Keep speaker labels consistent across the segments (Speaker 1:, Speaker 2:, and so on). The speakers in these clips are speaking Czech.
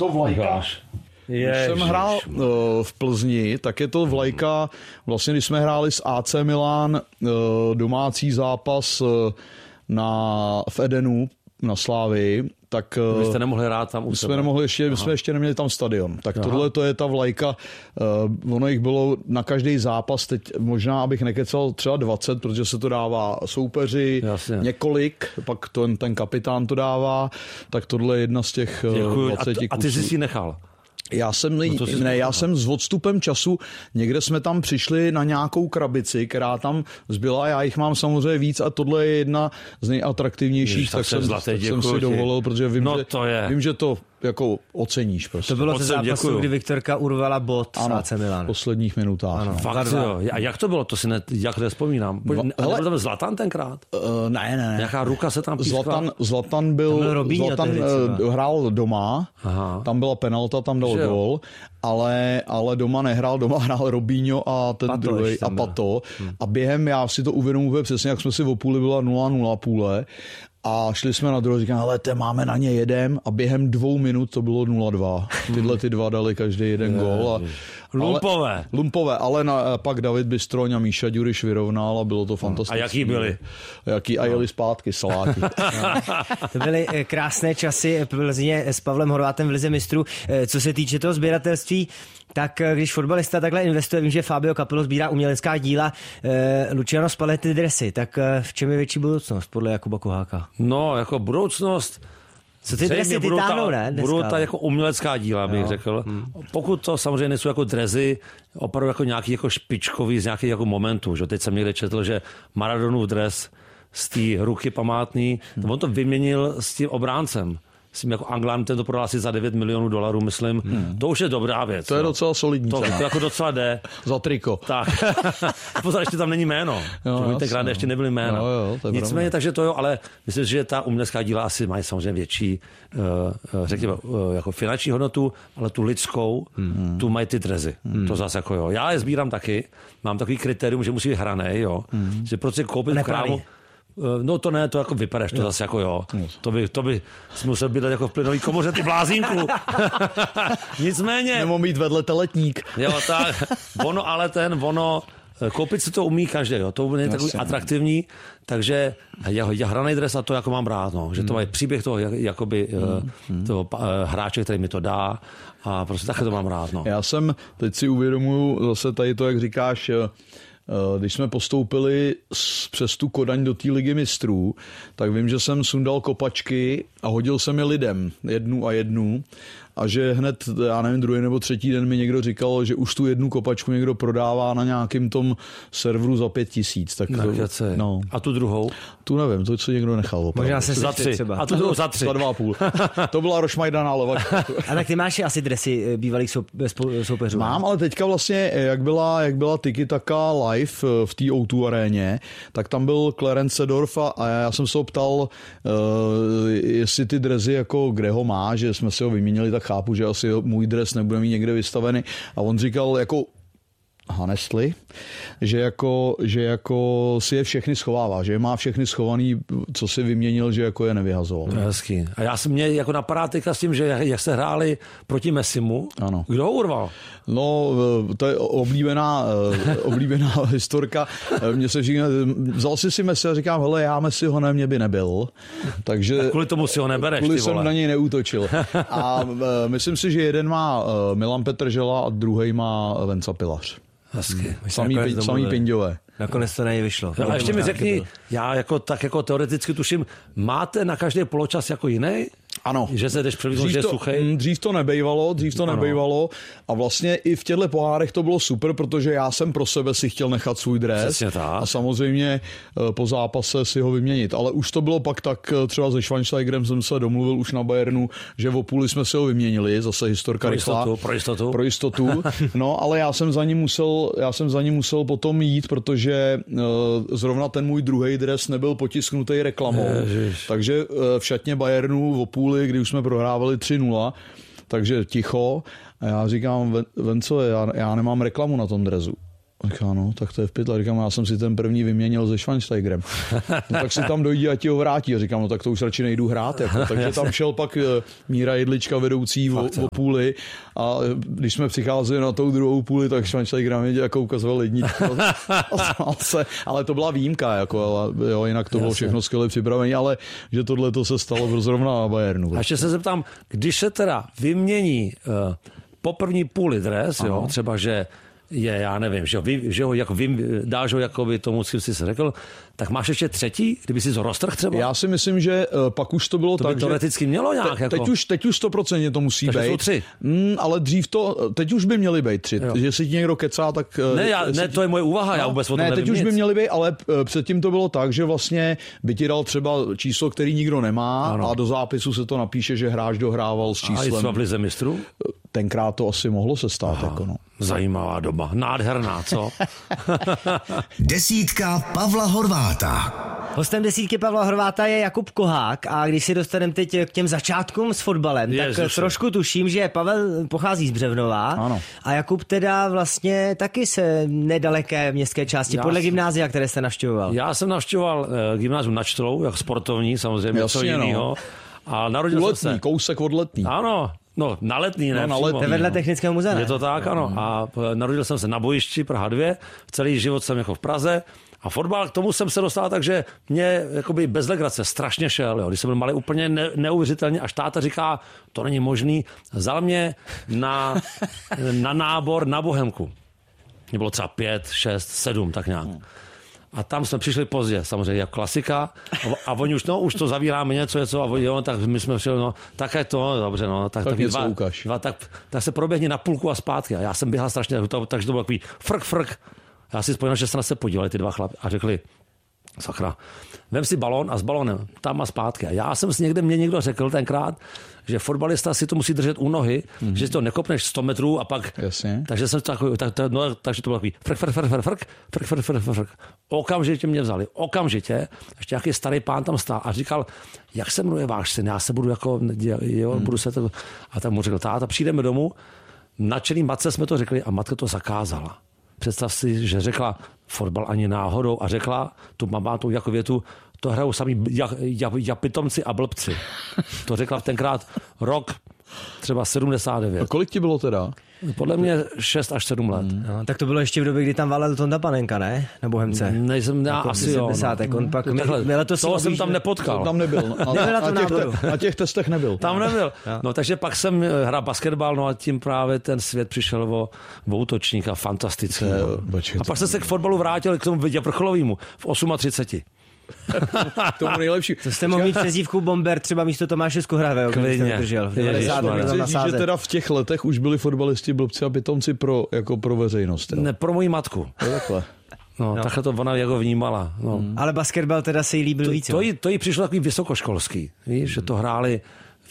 Speaker 1: to vlajka. Když jsem hrál v Plzni, tak je to vlajka, vlastně když jsme hráli s AC Milan domácí zápas v Edenu na Slávii, tak
Speaker 2: vy jste nemohli hrát tam u sebe.
Speaker 1: My jsme ještě neměli tam stadion. Tak tohle to je ta vlajka. Ono jich bylo na každý zápas, teď možná, abych nekecal, třeba 20, protože se to dává soupeři,
Speaker 2: jasně.
Speaker 1: Několik, pak ten kapitán to dává, tak tohle je jedna z těch 20 kusů.
Speaker 2: A ty jsi si nechal?
Speaker 1: Já jsem s odstupem času, někde jsme tam přišli na nějakou krabici, která tam zbyla, já jich mám samozřejmě víc a tohle je jedna z nejatraktivnějších, tak jsem si dovolil, protože vím, že to jako oceníš prostě.
Speaker 3: To bylo ze zápasu, kdy Viktorka urvala bod s AC Milan.
Speaker 1: V posledních minutách.
Speaker 2: Ano, fakt jo. A jak to bylo? To si jak nevzpomínám. Nebyl tam Zlatan tenkrát?
Speaker 1: Ne.
Speaker 2: Nějaká ruka se tam pískla?
Speaker 1: Zlatan hrál doma, tam byla penalta, tam dal gól, ale doma nehrál, doma hrál Robinho a ten druhý a Pato. A během, já si to uvědomuji přesně, jak jsme si o půli byla 0-0 půle, a šli jsme na druhé, říkám, hele, máme na ně jedem a během 2 minut to bylo 0-2. Tyhle ty dva dali každý jeden gól. Lumpové, ale pak David Bystroň a Míša Ďuriš vyrovnal a bylo to fantastické.
Speaker 2: A jaký byli?
Speaker 1: A jeli zpátky saláky.
Speaker 3: To byly krásné časy Plzně s Pavlem Horvátem v Lize mistrů. Co se týče toho sběratelství, tak když fotbalista takhle investuje, vím, že Fabio Capello sbírá umělecká díla, Luciano Spalletti dresy, tak v čem je větší budoucnost podle Jakuba Koháka?
Speaker 2: No, jako budoucnost...
Speaker 3: Co ty dresy ty táhnou, ne?
Speaker 2: Budou ta jako umělecká díla, bych řekl. Pokud to samozřejmě nejsou jako drezy, opravdu jako nějaký jako špičkový z nějakých jako momentů. Že? Teď jsem někde četl, že Maradonův dres z té ruky památný, on to vyměnil s tím obráncem. S tím jako Anglán, ten to prodal asi za $9 milionů, myslím. To už je dobrá věc.
Speaker 1: To je docela solidní.
Speaker 2: To jako docela jde.
Speaker 1: Za triko.
Speaker 2: Tak. Pozor, ještě tam není jméno. Tenkrát ještě nebyly jména. Nicméně, takže to jo, ale myslím, že ta umělecká díla asi mají samozřejmě větší, řekněme, jako finanční hodnotu, ale tu lidskou, tu mají ty drezy. To zase jako jo. Já je sbírám taky. Mám takový kritérium, že musí být hranej, jo. Že prostě koupit v krámu. No to ne, to jako vypereš, to zase jako jo. To by musel být jako v plynový komoře, ty blázínku. Nicméně...
Speaker 1: Nebo mít vedle teletník.
Speaker 2: Jo, tak, koupit si to umí každý, jo. To je takový atraktivní, takže já hranej dres a to jako mám rád, no. Že to má příběh toho, toho hráče, který mi to dá a prostě takhle to mám rád, no.
Speaker 1: Já teď si uvědomuju zase tady to, jak říkáš, když jsme postoupili přes tu Kodaň do té ligy mistrů, tak vím, že jsem sundal kopačky a hodil jsem je lidem, jednu a že hned, já nevím, druhý nebo třetí den mi někdo říkal, že už tu jednu kopačku někdo prodává na nějakým tom serveru za 5 000. No.
Speaker 2: A tu druhou?
Speaker 1: Tu nevím, to co někdo nechal.
Speaker 3: Možná se
Speaker 2: za 3 třeba. A tu druhou za 3.
Speaker 1: Za 2,5. To byla rošmajdaná levačka.
Speaker 3: A tak ty máš asi dresy bývalých soupeřů.
Speaker 1: Mám, ale teďka vlastně, jak byla Tiki Taka live v té O2 aréně, tak tam byl Clarence Seedorf a já jsem se ho ptal, jestli ty dresy jako kde ho má, že jsme si ho vyměnili, tak chápu, že asi můj dres nebude mít někde vystavený. A on říkal jako Honestly, že jako si je všechny schovává, že je má všechny schovaný, co si vyměnil, že jako je nevyhazoval.
Speaker 2: To je hezký. A já jsem mě jako napadá teďka s tím, že jak se hráli proti Messimu,
Speaker 1: ano.
Speaker 2: Kdo ho urval?
Speaker 1: No, to je oblíbená historka. Mně se říká, vzal si Messi a říkám, hele, já Messiho ne, mě by nebyl. Takže
Speaker 2: tak kvůli tomu si ho nebereš,
Speaker 1: kvůli
Speaker 2: ty vole.
Speaker 1: jsem na něj neútočil. A myslím si, že jeden má Milan Petržela a druhý má Venca Pilař.
Speaker 2: Hezky.
Speaker 1: Samý pinďové.
Speaker 3: Nakonec to nevyšlo.
Speaker 2: A ještě mi řekni, já jako teoreticky tuším, máte na každý poločas jako jiný?
Speaker 1: Ano.
Speaker 2: Že se jdeš převíznout, že je suchej?
Speaker 1: Dřív to nebejvalo a vlastně i v těchto pohárech to bylo super, protože já jsem pro sebe si chtěl nechat svůj dres a samozřejmě po zápase si ho vyměnit, ale už to bylo pak tak, třeba se Schweinsteigerem jsem se domluvil už na Bayernu, že v půli jsme si ho vyměnili, zase historka rychlá. Pro jistotu. No, ale já jsem za ním musel potom jít, protože zrovna ten můj druhý dres nebyl potisknutý reklamou. Takže v šatně Bayernu v půli, kdy už jsme prohrávali 3-0, takže ticho. A já říkám, Venco, já nemám reklamu na tom dresu. Říká, no, tak to je v pytle. Říkám, já jsem si ten první vyměnil se Schweinsteigerem. No, tak si tam dojde a ti ho vrátí. A říkám, no tak to už radši nejdu hrát. Jako. Takže tam šel pak Míra Jedlička vedoucí o půli a když jsme přicházeli na tou druhou půli, tak Schweinsteiger mě jako ukazoval jedničku. Ale to byla výjimka, jako, ale, jo, jinak to bylo všechno skvěle připravené, ale že tohle to se stalo zrovna na Bayernu.
Speaker 2: A ještě se zeptám, když se teda vymění po první půli dres, jo, třeba, že je, já nevím, že ho jako dáš ho jako by tomu, co jsi řekl, tak máš ještě třetí, kdyby si to roztrh třeba?
Speaker 1: Já si myslím, že pak už to bylo
Speaker 2: to
Speaker 1: tak,
Speaker 2: by teoreticky mělo nějak.
Speaker 1: Teď už 100% to musí
Speaker 2: takže
Speaker 1: být.
Speaker 2: Jsou 3.
Speaker 1: Ale dřív teď už by měli být 3. Že si ti někdo kecá, tak...
Speaker 2: Ne, to je moje úvaha, já vůbec o tom nevím
Speaker 1: teď už by měli být, ale předtím to bylo tak, že vlastně by ti dal třeba číslo, který nikdo nemá a do zápisu se to napíše, že hráč dohrával s číslem.
Speaker 2: A i třeba v lize mistrů?
Speaker 1: Tenkrát to asi mohlo se stát. Jako no.
Speaker 2: Zajímavá doba, nádherná, co?
Speaker 4: Desítka Pavla Horváta.
Speaker 3: Hostem desítky Pavla Horváta je Jakub Kohák a když si dostaneme teď k těm začátkům s fotbalem, tak trošku tuším, že Pavel pochází z Břevnova.
Speaker 1: Ano.
Speaker 3: A Jakub teda vlastně taky se nedaleké městské části, podle gymnázia, které jste navštěvoval.
Speaker 2: Já jsem navštěvoval gymnázium na Čtlou, jako sportovní, samozřejmě, co jinýho. A narodil jsem se...
Speaker 1: kousek od Letný.
Speaker 2: Ano. No, na Letný, ne?
Speaker 1: No, na Letný,
Speaker 3: vedle Technického muzea.
Speaker 2: Je to tak, ano. A narodil jsem se na bojišti Praha 2, celý život jsem jako v Praze a fotbal, k tomu jsem se dostal tak, že mě jakoby bez legrace strašně šel. Jo. Když jsem byl malý, úplně neuvěřitelně, až táta říká, to není možný, vzal mě na nábor na Bohemku. Mě bylo třeba 5, 6, 7, tak nějak. A tam jsme přišli pozdě, samozřejmě jako klasika. A oni už to zavíráme něco a oni, jo, tak my jsme přišli, no, tak je to, dobře, no, tak tak se proběhni na půlku a zpátky. A já jsem běhal strašně, takže to bylo takový frk. Já si vzpomínal, že se na se podívali ty dva chlapi a řekli, sakra, vem si balón a s balónem tam a zpátky. A já jsem si mě někdo řekl tenkrát, že fotbalista si to musí držet u nohy, že si to nekopneš 100 metrů a pak...
Speaker 1: Jasně.
Speaker 2: Takže jsem takže to bylo takový frk. Okamžitě mě vzali. Okamžitě. Ještě nějaký starý pán tam stál a říkal, jak se jmenuje váš syn? Já se budu jako... budu se to... A tam mu řekl, táta, přijdeme domů. Nadšený matce jsme to řekli a matka to zakázala. Představ si, že řekla fotbal ani náhodou a řekla tu mamátou jako větu, to hrajou sami pitomci a blbci. To řekla v tenkrát rok třeba 79.
Speaker 1: A kolik ti bylo teda?
Speaker 2: Podle mě 6 až 7 let.
Speaker 3: No, tak to bylo ještě v době, kdy tam válel Tonda Panenka, ne? Na Bohemce.
Speaker 2: Nejsem, já asi jo.
Speaker 3: No. On pak
Speaker 2: toho jsem tam nepotkal.
Speaker 1: Tam nebyl. Na těch testech nebyl.
Speaker 2: Tam nebyl. No, takže pak jsem hrál basketbal, no a tím právě ten svět přišel o útočníka fantastický. A pak jsem se k fotbalu vrátil k tomu vrcholovému v 38.
Speaker 1: Tomu nejlepší.
Speaker 3: To jste mohli mít přezdívku Bomber třeba místo Tomáše Skuhravého, který jste držel.
Speaker 1: Že teda v těch letech už byli fotbalisti blbci a pitomci pro veřejnost. Jo?
Speaker 2: Ne, pro moji matku.
Speaker 1: Takhle.
Speaker 2: No, takhle to ona jako vnímala. No.
Speaker 3: Ale basketbal teda se jí líbil víc.
Speaker 2: To jí přišlo takový vysokoškolský. Víš, že to hráli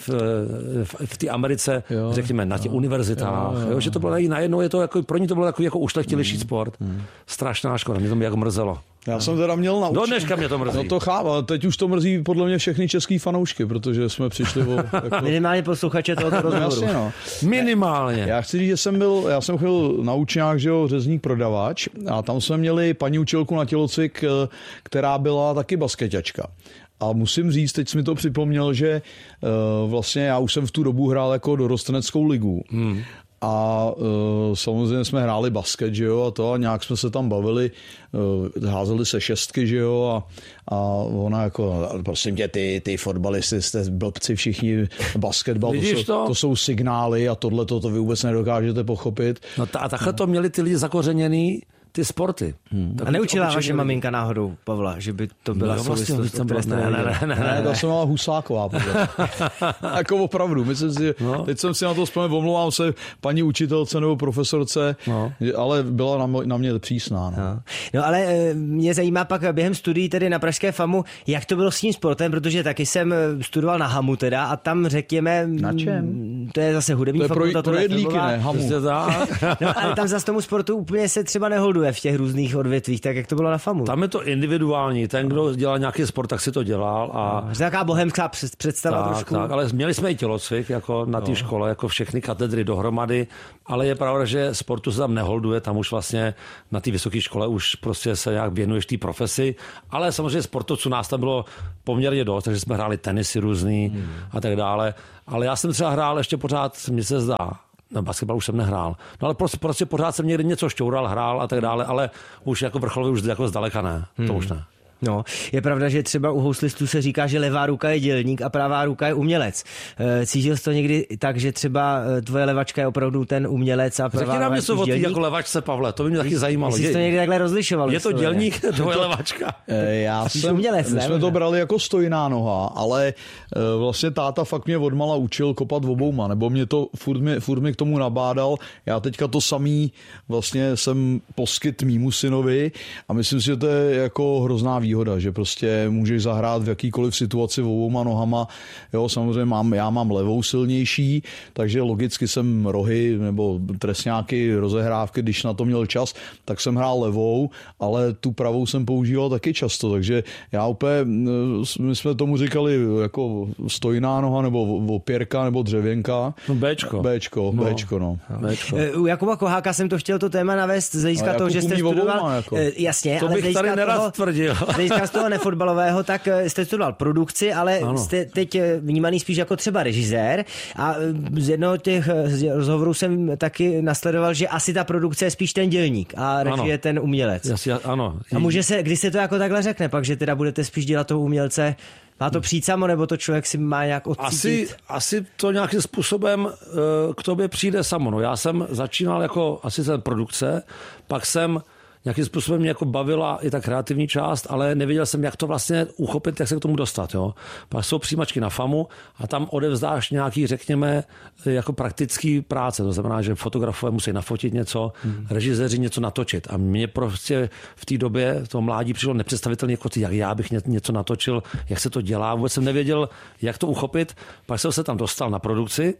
Speaker 2: v té Americe, řekněme, na těch univerzitách, jo, že to bylo najednou, je to jako, pro ní to bylo takový jako ušlechtilejší sport. Strašná škoda, mě to jako mrzelo.
Speaker 1: Já jsem teda měl naučit.
Speaker 2: Do dneška mě to mrzí.
Speaker 1: No to chápu, ale teď už to mrzí podle mě všechny český fanoušky, protože jsme přišli o... Jako...
Speaker 3: Minimálně posluchače tohoto rozhovoru.
Speaker 1: Jasně, no.
Speaker 2: Minimálně.
Speaker 1: Já chci říct, že já jsem chodil na učňák, že jo, řezník prodavač a tam jsme měli paní učitelku na tělocvik, která byla taky baskeťačka. A musím říct, teď jsi mi to připomněl, že vlastně já už jsem v tu dobu hrál jako dorosteneckou ligu. A samozřejmě jsme hráli basket, že jo, a nějak jsme se tam bavili, házeli se šestky, že jo, a ona jako, prosím tě, ty fotbalisty jste blbci všichni, basketbal, to jsou signály a tohle to vy vůbec nedokážete pochopit.
Speaker 2: No a takhle to měli ty lidi zakořeněný, ty sporty.
Speaker 3: A neučila vaše maminka náhodou, Pavla, že by to byla souvislost?
Speaker 1: Ne, to jsem mala Husáková. Jako opravdu. Teď jsem si na to vzpomněl, omlouvám se paní učitelce nebo profesorce, ale byla na mě přísná.
Speaker 3: No ale mě zajímá pak během studií tedy na pražské FAMu, jak to bylo s tím sportem, protože taky jsem studoval na HAMu teda a tam řekněme...
Speaker 1: Na čem?
Speaker 3: to je zase hudební fakulta,
Speaker 1: to je jedlíky, ne, hamu.
Speaker 3: No, ale tam zase tomu sportu úplně se třeba neholduje v těch různých odvětvích, tak jak to bylo na FAMu.
Speaker 2: Tam je to individuální, ten, kdo dělal nějaký sport, tak si to dělal. A
Speaker 3: taková bohemská představa trošku.
Speaker 2: Tak, ale měli jsme i tělocvik jako na té škole, jako všechny katedry dohromady, ale je pravda, že sportu se tam neholduje, tam už vlastně na té vysoké škole už prostě se nějak věnuješ té profesi, ale samozřejmě sportovců nás tam bylo poměrně dost, takže jsme hráli tenisy různý a tak dále, ale já jsem třeba hrál ještě pořád, mně se zdá, na basketbal už jsem nehrál. No ale prostě pořád jsem někdy něco šťoural, hrál a tak dále, ale už jako vrcholově už jako zdaleka ne, to už ne.
Speaker 3: No, je pravda, že třeba u houslistů se říká, že levá ruka je dělník a pravá ruka je umělec. Cítil jsi to někdy tak, že třeba tvoje levačka je opravdu ten umělec a pravá ruka je dělník?
Speaker 2: Řekni nám něco o té jako levačce, Pavle, to by mě taky zajímalo.
Speaker 3: Jsi to někdy takhle rozlišoval?
Speaker 2: Je to dělník, tvoje levačka?
Speaker 1: My jsme to brali jako stojná noha, ale vlastně táta fakt mě odmala učil kopat obouma, nebo mě to furt mi k tomu nabádal. Já teďka to samý vlastně jsem poskyt mýmu synovi a myslím si, že to je jako hrozná výhoda, že prostě můžeš zahrát v jakýkoliv situaci obouma nohama. Jo, samozřejmě já mám levou silnější, takže logicky jsem rohy nebo trestňáky, rozehrávky, když na to měl čas, tak jsem hrál levou, ale tu pravou jsem používal taky často, takže já úplně, my jsme tomu říkali jako stojná noha nebo opěrka nebo dřevěnka.
Speaker 2: No Béčko.
Speaker 1: No.
Speaker 3: U Jakuba Koháka jsem to chtěl to téma navést z hlediska toho, že jste studoval.
Speaker 1: Jako.
Speaker 3: Jasně,
Speaker 2: to
Speaker 3: ale
Speaker 2: bych tady nerad tvrdil.
Speaker 3: Z toho nefotbalového, tak jste studoval produkci, ale jste teď vnímaný spíš jako třeba režisér a z jednoho těch rozhovorů jsem taky nasledoval, že asi ta produkce je spíš ten dělník a režie ten umělec.
Speaker 2: Ano.
Speaker 3: A může se, když se to jako takhle řekne, pak, že teda budete spíš dělat toho umělce, má to přijít samo, nebo to člověk si má nějak odcítit?
Speaker 2: Asi to nějakým způsobem k tobě přijde samo. No, já jsem začínal jako asistent produkce, pak jsem nějakým způsobem mě jako bavila i ta kreativní část, ale nevěděl jsem, jak to vlastně uchopit, jak se k tomu dostat. Jo. Pak jsou přijímačky na FAMu a tam odevzdáš nějaký, řekněme, jako praktický práce. To znamená, že fotografové musí nafotit něco, režiséři něco natočit. A mě prostě v té době, to mládí přišlo nepředstavitelně, jako jak já bych něco natočil, jak se to dělá. Vůbec jsem nevěděl, jak to uchopit. Pak jsem se tam dostal na produkci.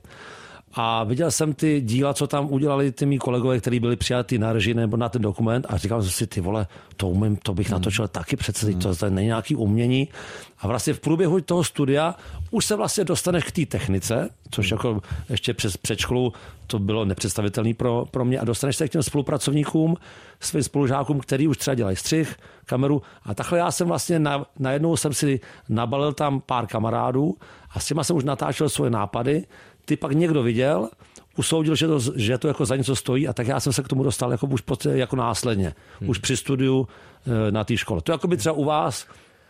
Speaker 2: A viděl jsem ty díla, co tam udělali ty mý kolegové, kteří byli přijatí na režii nebo na ten dokument a říkal jsem si, ty vole, to umím, to bych natočil taky přece, to není nějaký umění. A vlastně v průběhu toho studia už se vlastně dostaneš k té technice, což jako ještě přes předškolu to bylo nepředstavitelné pro mě a dostaneš se k těm spolupracovníkům, svým spolužákům, který už třeba dělají střih, kameru a takhle já jsem vlastně najednou jsem si nabalil tam pár kamarádů a s těma jsem už natáčel svoje nápady. Ty pak někdo viděl, usoudil, že to jako za něco stojí a tak já jsem se k tomu dostal jako už jako následně, už při studiu na té škole. To jako by třeba u vás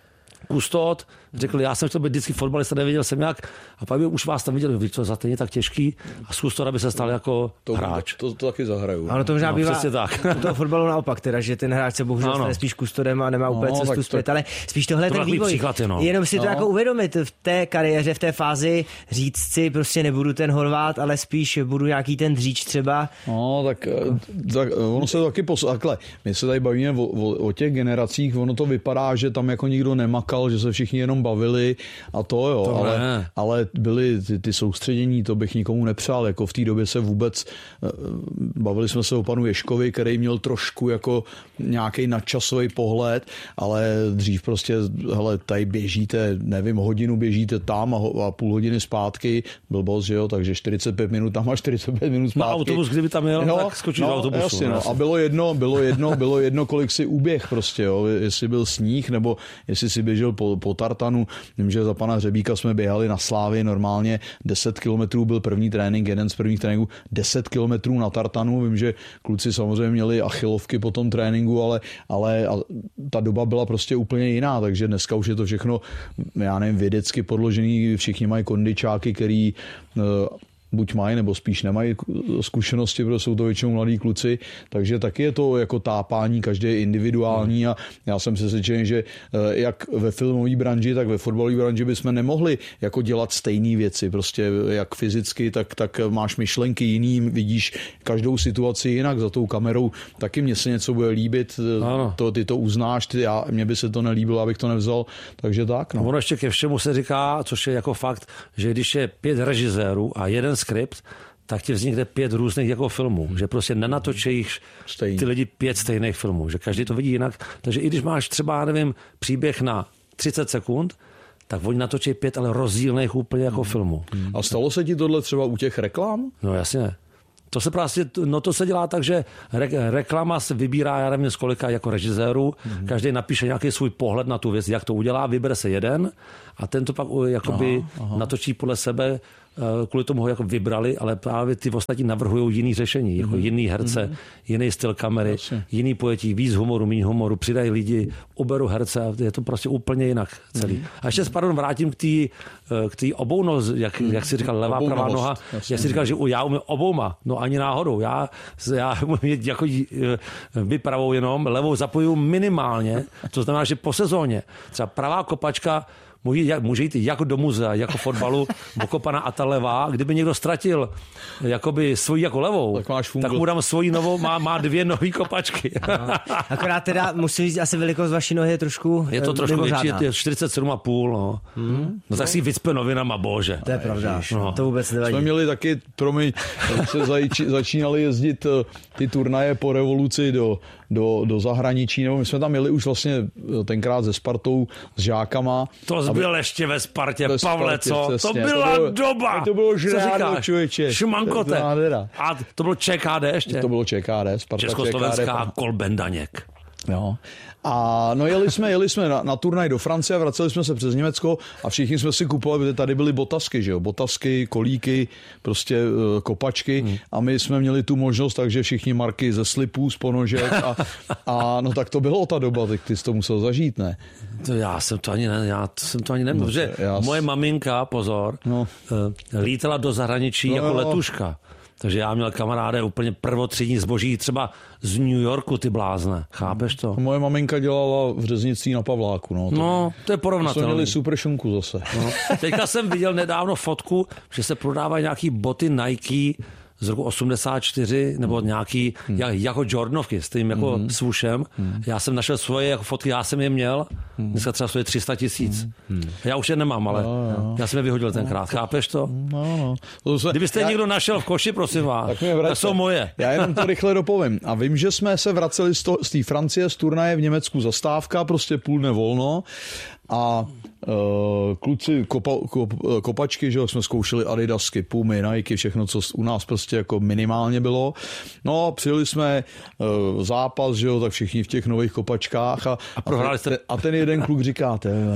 Speaker 2: kustód řekl, já jsem chtěl být vždycky fotbalista, nevěděl jsem jak a pak by už vás tam viděl, víš co, za to je tak těžký a z kustóda by se stal jako hráč.
Speaker 1: To taky zahraju.
Speaker 3: Ano, to možná bývá
Speaker 2: tak.
Speaker 3: U toho fotbalu naopak, teda, že ten hráč se bohužel stane spíš kustodem a nemá úplně cestu zpět, ale spíš tohle je ten vývoj.
Speaker 2: Příklad,
Speaker 3: jenom si to jako uvědomit v té kariéře, v té fázi říct si, prostě nebudu ten Horvát, ale spíš budu nějaký ten Dříč třeba.
Speaker 1: No, tak ono se taky takhle. My se tady bavíme o těch generacích, ono to vypadá, že tam jako nikdo nemakal, že se všichni jenom bavili a to jo, ale byly ty soustředění, to bych nikomu nepřál, jako v té době se vůbec bavili jsme se o panu Ješkovi, který měl trošku jako nějaký nadčasový pohled, ale dřív prostě, hele, tady běžíte, nevím, hodinu běžíte tam a půl hodiny zpátky, blbost, že jo, takže 45 minut tam a 45 minut zpátky.
Speaker 2: Na autobus, kdyby tam jel, tak skočíš do autobusu.
Speaker 1: Jasně, no. A bylo jedno, kolik si uběh prostě, jo, jestli byl sníh, nebo jestli si běžel po tartanu. Vím, že za pana Řebíka jsme běhali na Slávy normálně, 10 kilometrů byl první trénink, jeden z prvních tréninků, 10 kilometrů na tartanu. Vím, že kluci samozřejmě měli achilovky po tom tréninku, ale ta doba byla prostě úplně jiná, takže dneska už je to všechno, já nevím, vědecky podložený, všichni mají kondičáky, který buď mají, nebo spíš nemají zkušenosti, protože jsou to většinou mladí kluci, takže taky je to jako tápání, každý je individuální a já jsem přesvědčený, že jak ve filmové branži, tak ve fotbalové branži bychom nemohli jako dělat stejné věci, prostě jak fyzicky, tak máš myšlenky jiný, vidíš každou situaci jinak za tou kamerou, taky mně se něco bude líbit, ty to uznáš, mně by se to nelíbilo, abych to nevzal, takže tak. No.
Speaker 2: Ono ještě ke všemu se říká, což je jako fakt, že když je 5 režisérů a jeden skript, tak ti vznikne 5 různých jako filmů, že prostě nenatočí ty lidi 5 stejných filmů, že každý to vidí jinak. Takže i když máš třeba, nevím, příběh na 30 sekund, tak oni natočí 5, ale rozdílných úplně jako filmů.
Speaker 1: A stalo se ti tohle třeba u těch reklam?
Speaker 2: No jasně. To se dělá tak, že reklama se vybírá, já nevím z kolika jako režisérů, každý napíše nějaký svůj pohled na tu věc, jak to udělá, vybere se jeden a ten to pak jakoby natočí podle sebe, kvůli tomu ho jako vybrali, ale právě ty ostatní navrhují jiný řešení, jako jiný herce, jiný styl kamery, jiný pojetí, víc humoru, méně humoru, přidají lidi, uberu herce a je to prostě úplně jinak celý. A ještě vrátím k té obounost, jak jsi říkal, levá, pravá noha. Já si říkal, že já umím obouma, no ani náhodou. Já umím jako vypravou jenom, levou zapojuju minimálně, to znamená, že po sezóně třeba pravá kopačka může jít jako do muzea, jako fotbalu, okopaná a ta levá. Kdyby někdo ztratil jakoby svoji jako levou, tak mu dám svoji novou, má 2 nový kopačky.
Speaker 3: Akorát teda musím říct, asi velikost vaší nohy je trošku
Speaker 2: je to trošku větší, je 47,5. No. No tak si vycpe novinama, bože.
Speaker 3: To je pravda, to vůbec nevadí.
Speaker 1: Jsme měli taky, se začínali jezdit ty turnaje po revoluci do zahraničí, nebo my jsme tam jeli už vlastně tenkrát se Spartou, s žákama.
Speaker 2: To byl ještě ve Spartě, Pavle, co? Přesně. To byla doba!
Speaker 1: To bylo žrádlo, člověče.
Speaker 2: Šmankote. A to bylo ČKD ještě?
Speaker 1: To bylo ČKD, Sparta
Speaker 2: Československá Kolben Daněk.
Speaker 1: Jo. A no jeli jsme na turnaj do Francie, vraceli jsme se přes Německo a všichni jsme si kupovali, protože tady byly botasky, že jo, botasky, kolíky, prostě kopačky a my jsme měli tu možnost, takže všichni marky ze slipů, z ponožek a no tak to bylo ta doba, tak ty jsi to musel zažít, ne?
Speaker 2: To já jsem to ani neměl, protože moje maminka, pozor, lítala do zahraničí jako letuška. Takže já měl kamaráde úplně prvotřídní zboží, třeba z New Yorku, ty blázne. Chápeš to?
Speaker 1: Moje maminka dělala v řeznictví na Pavláku. No,
Speaker 2: to je porovnatelné.
Speaker 1: Jsme měli super šunku zase.
Speaker 2: No. Teďka jsem viděl nedávno fotku, že se prodávají nějaký boty Nike z roku 84, nebo nějaký jako Jordanovky s tím jako swoošem. Já jsem našel svoje jako fotky, já jsem je měl, dneska třeba stojí 300 000. Já už je nemám, ale já jsem je vyhodil tenkrát. Chápeš to?
Speaker 1: No.
Speaker 2: Kdybyste někdo našel v koši, prosím vás, tak jsou moje.
Speaker 1: Já jenom to rychle dopovím. A vím, že jsme se vraceli z té Francie, z turnaje v Německu zastávka, prostě půl dne volno. A kluci kopačky, že jsme zkoušeli Adidasky, Pumy, Nike, všechno, co u nás prostě jako minimálně bylo. No, přijeli jsme zápas, že jo, tak všichni v těch nových kopačkách a
Speaker 2: prohráli jste.
Speaker 1: A ten jeden kluk říká,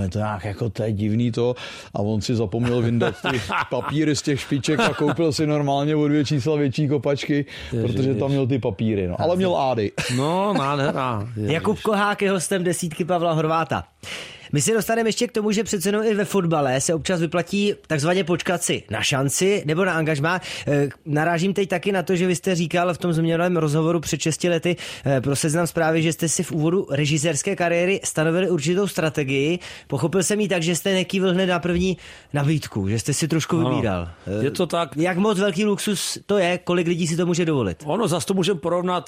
Speaker 1: to je divný to a on si zapomněl vyndat ty papíry z těch špiček a koupil si normálně o 2 čísla větší kopačky, protože tam měl ty papíry, no. Ale měl Ády.
Speaker 2: No, nádhera.
Speaker 3: Jakub Kohák je hostem desítky Pavla Horváta. My se dostaneme ještě k tomu, že přece jenom i ve fotbale se občas vyplatí takzvaně počkat si na šanci nebo na angažmá. Narážím teď taky na to, že vy jste říkal v tom zmíněném rozhovoru před 6 lety pro Seznam Zprávy, že jste si v úvodu režisérské kariéry stanovili určitou strategii. Pochopil jsem ji tak, že jste nekývil hned na první nabídku, že jste si trošku vybíral.
Speaker 2: Je to tak.
Speaker 3: Jak moc velký luxus to je, kolik lidí si to může dovolit?
Speaker 2: Ono zase to můžeme porovnat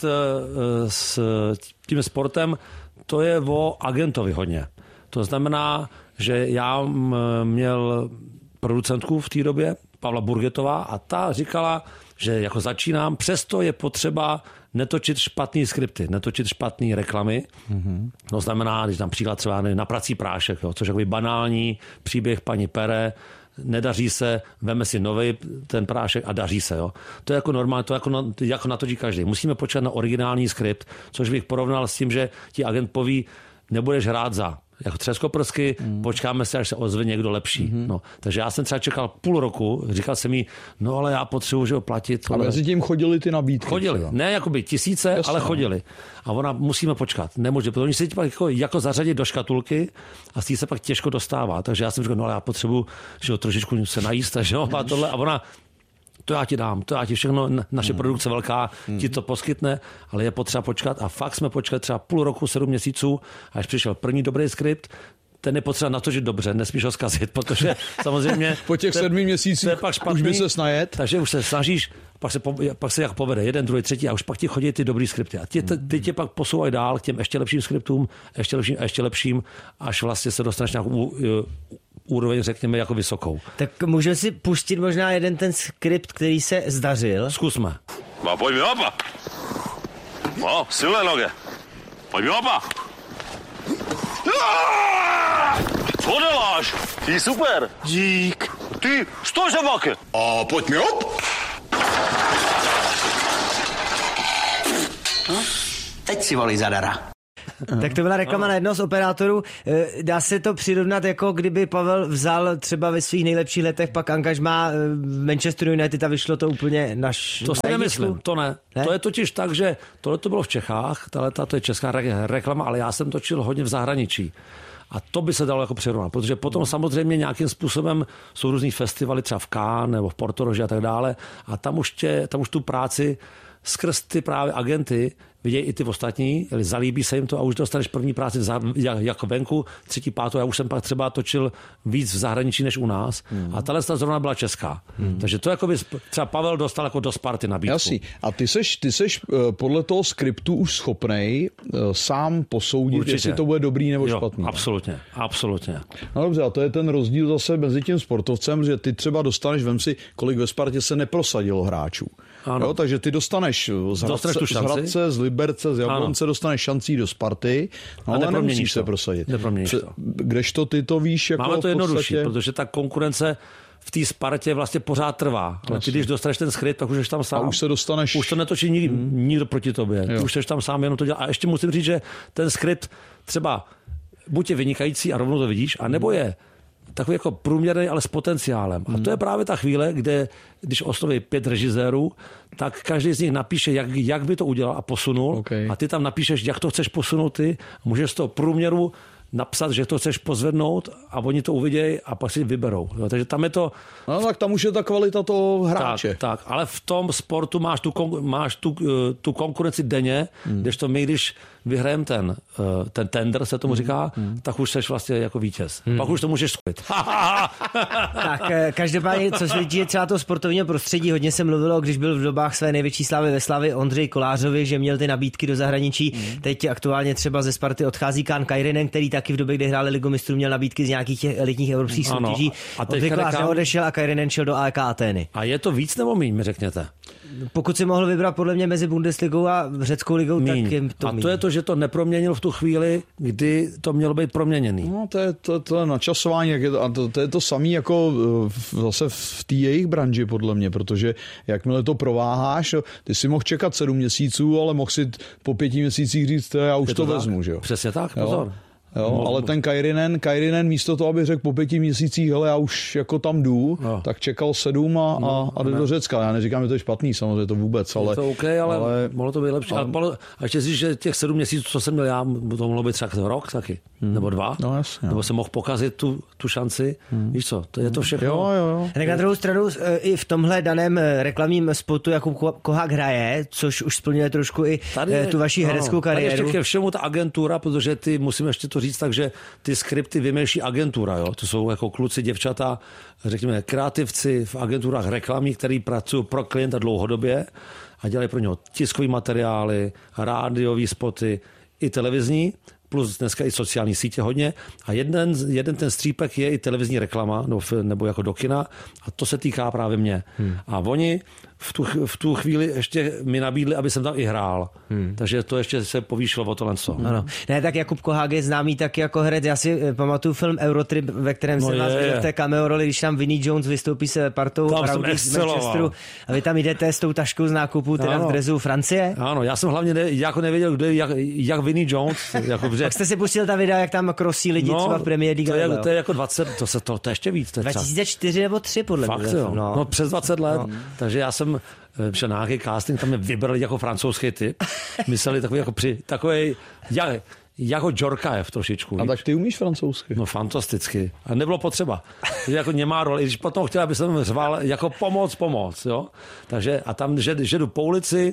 Speaker 2: s tím sportem, to je o agentovi hodně. To znamená, že já měl producentku v té době, Pavla Burgetová, a ta říkala, že jako začínám, přesto je potřeba netočit špatný skripty, netočit špatný reklamy. To znamená, když například třeba na prací prášek, jo, což je takový banální příběh paní Pere, nedaří se, veme si nový ten prášek a daří se. Jo. To je jako normálně, to jako natočí každý. Musíme počkat na originální skript, což bych porovnal s tím, že ti agent poví, nebudeš hrát za jako třeskoprsky, počkáme se, až se ozve někdo lepší. No, takže já jsem třeba čekal půl roku, říkal jsem jí, no ale já potřebuji, že ho platit.
Speaker 1: Ale mezi tím chodili ty nabídky.
Speaker 2: Chodili, ne jakoby tisíce, jasně, ale chodili. A ona, musíme počkat, nemůže, protože oni se pak jako zařadit do škatulky a z té se pak těžko dostává. Takže já jsem říkal, no ale já potřebuji, že trošičku se najíst, že jo, a tohle. A ona, to já ti dám, to já ti všechno, naše produkce velká ti to poskytne, ale je potřeba počkat a fakt jsme počkali třeba půl roku, 7 měsíců, až přišel první dobrý skript, ten je potřeba natočit dobře, nesmíš ho zkazit, protože samozřejmě
Speaker 1: po těch 7 měsících už by se snajet.
Speaker 2: Takže už se snažíš, pak se jak povede, 1, 2, 3 a už pak ti chodí ty dobrý skripty. A ty tě pak posouvají dál k těm ještě lepším skriptům, ještě lepším, až vlastně se dostaneš nějakou úroveň, řekněme, jako vysokou.
Speaker 3: Tak můžeme si pustit možná jeden ten skript, který se zdařil.
Speaker 2: Zkusme.
Speaker 5: No, pojď mi opa. No, silné noge. Pojď mi opa. Co děláš? Ty super. Dík. Ty, stoj se vaky. A pojď mi op.
Speaker 6: No, teď si volí zadara.
Speaker 3: Tak to byla reklama na jednoho z operátorů. Dá se to přirovnat, jako kdyby Pavel vzal třeba ve svých nejlepších letech pak angažmá Manchester United a vyšlo to úplně
Speaker 2: To si nemyslím, to ne. To je totiž tak, že tohle to bylo v Čechách, to je česká reklama, ale já jsem točil hodně v zahraničí. A to by se dalo jako přirovnat, protože potom samozřejmě nějakým způsobem jsou různý festivaly, třeba v Cannes nebo v Portoroži a tak dále, a tam už tu práci skrz ty právě agenty vidějí i ty ostatní, zalíbí se jim to a už dostaneš první práci jako venku, 3., 5. Já už jsem pak třeba točil víc v zahraničí než u nás a tahle zrovna byla česká. Takže to jako by třeba Pavel dostal jako do Sparty nabídku.
Speaker 1: Jasný. A ty seš podle toho skriptu už schopnej sám posoudit, určitě, jestli to bude dobrý nebo špatný.
Speaker 2: Absolutně.
Speaker 1: No dobře, a to je ten rozdíl zase mezi tím sportovcem, že ty třeba dostaneš, vem si, kolik ve Spartě se neprosadilo hráčů. Jo, takže ty dostaneš z Hradce, z Liberce, z Jablonce, dostaneš šancí do Sparty, no, ale nemusíš se prosadit. Kdežto ty to víš jako
Speaker 2: máme to jednodušší, protože ta konkurence v té Spartě vlastně pořád trvá. Ale ty, když dostaneš ten skryt, tak už jsi tam sám.
Speaker 1: A už se dostaneš.
Speaker 2: Už to netočí nikdo proti tobě. Už jsi tam sám, jenom to dělá. A ještě musím říct, že ten skryt třeba buď je vynikající a rovnou to vidíš, anebo je takový jako průměrný, ale s potenciálem. A to je právě ta chvíle, kde, když osloví 5 režisérů, tak každý z nich napíše, jak by to udělal a posunul. Okay. A ty tam napíšeš, jak to chceš posunout ty. Můžeš z toho průměru napsat, že to chceš pozvednout a oni to uvidějí a pak si vyberou. No, takže tam je to...
Speaker 1: No tak tam už je ta kvalita toho hráče.
Speaker 2: Tak, ale v tom sportu máš tu konkurenci denně, kdežto my, když vyhrajeme ten tender, se tomu říká, tak už seš vlastně jako vítěz. Pak už to můžeš skvět.
Speaker 3: Tak každopádně, co se týče třeba toho sportovního prostředí, hodně se mluvilo, když byl v dobách své největší slávy ve Slavii Ondřej Kolářovi, že měl ty nabídky do zahraničí. Teď aktuálně třeba ze Sparty odchází Kaan Kairinen, který taky v době, kdy hráli Ligu mistrů, měl nabídky z nějakých těch elitních evropských soutěží. Ondřej Kolář neodešel a Kairinen šel do AEK Atény.
Speaker 2: A je to víc nebo míň, mi řekněte?
Speaker 3: Pokud si mohl vybrat podle mě mezi Bundesligou a řeckou ligou, míň. Tak je to míň.
Speaker 2: A to je to, že to neproměnil v tu chvíli, kdy to mělo být proměněný.
Speaker 1: No, to je načasování, a to je to samé jako zase v té jejich branži, podle mě, protože jakmile to prováháš, ty si mohl čekat 7 měsíců, ale mohl si po 5 měsících říct, já už to vezmu, že jo.
Speaker 2: Přesně tak, pozor.
Speaker 1: Jo, ale ten Kairinen místo toho, aby řekl po 5 měsících, hele, já už jako tam jdu, tak čekal 7 a jde do Řecka. Já neříkám, že to je špatný, samozřejmě to vůbec, ale...
Speaker 2: Je to OK, ale mohlo to být lepší. A ještě si, že těch 7 měsíců, co jsem měl já, to mohlo být třeba rok taky, nebo 2,
Speaker 1: no, jasně,
Speaker 2: nebo jsem mohl pokazit tu šanci. Víš co, to je to všechno.
Speaker 1: Jo.
Speaker 3: Tak na druhou stranu i v tomhle daném reklamním spotu Jakub Kohák hraje, což už splňuje trošku i tu vaši hereckou kariéru.
Speaker 2: Tady ještě ke všemu ta agentura, protože ty musíme ještě to říct, takže ty skripty vymýšlí agentura, jo? To jsou jako kluci, děvčata, řekněme kreativci v agenturách reklamní, který pracují pro klienta dlouhodobě a dělají pro něho tiskový materiály, rádiový spoty i televizní, plus dneska i sociální sítě hodně. A jeden ten střípek je i televizní reklama, nebo jako do kina, a to se týká právě mě. A oni v tu chvíli ještě mi nabídli, aby jsem tam i hrál. Takže to ještě se povýšilo o tohle.
Speaker 3: Ano. Ne, tak Jakub Kohák je známý taky jako herec. Já si pamatuju film Eurotrip, ve kterém se vás viděl v té cameo roli, když tam Vinnie Jones vystoupí se partou Rowdy z Manchesteru a vy tam jdete s tou taškou z nákupu, teda v dresu Francie.
Speaker 2: Ano, já jsem hlavně jako nevěděl, kdo je jak Vinnie Jones. Jako,
Speaker 3: tak jste si pustil ta videa, jak tam krosí lidi třeba v Premier League.
Speaker 2: To je jako 20, to je ještě víc.
Speaker 3: 2004 nebo 3 podle mě.
Speaker 2: Fakt jo. No, přes 20 let. Takže já jsem šel na nějaký casting, tam mě vybrali jako francouzský typ. Mysleli takový jako Džorkajev trošičku.
Speaker 1: A tak ty umíš francouzsky?
Speaker 2: No fantasticky. A nebylo potřeba. Takže jako nemá roli. Když potom chtěl, aby jsem řval jako pomoc, jo. Takže a tam, že jdu po ulici,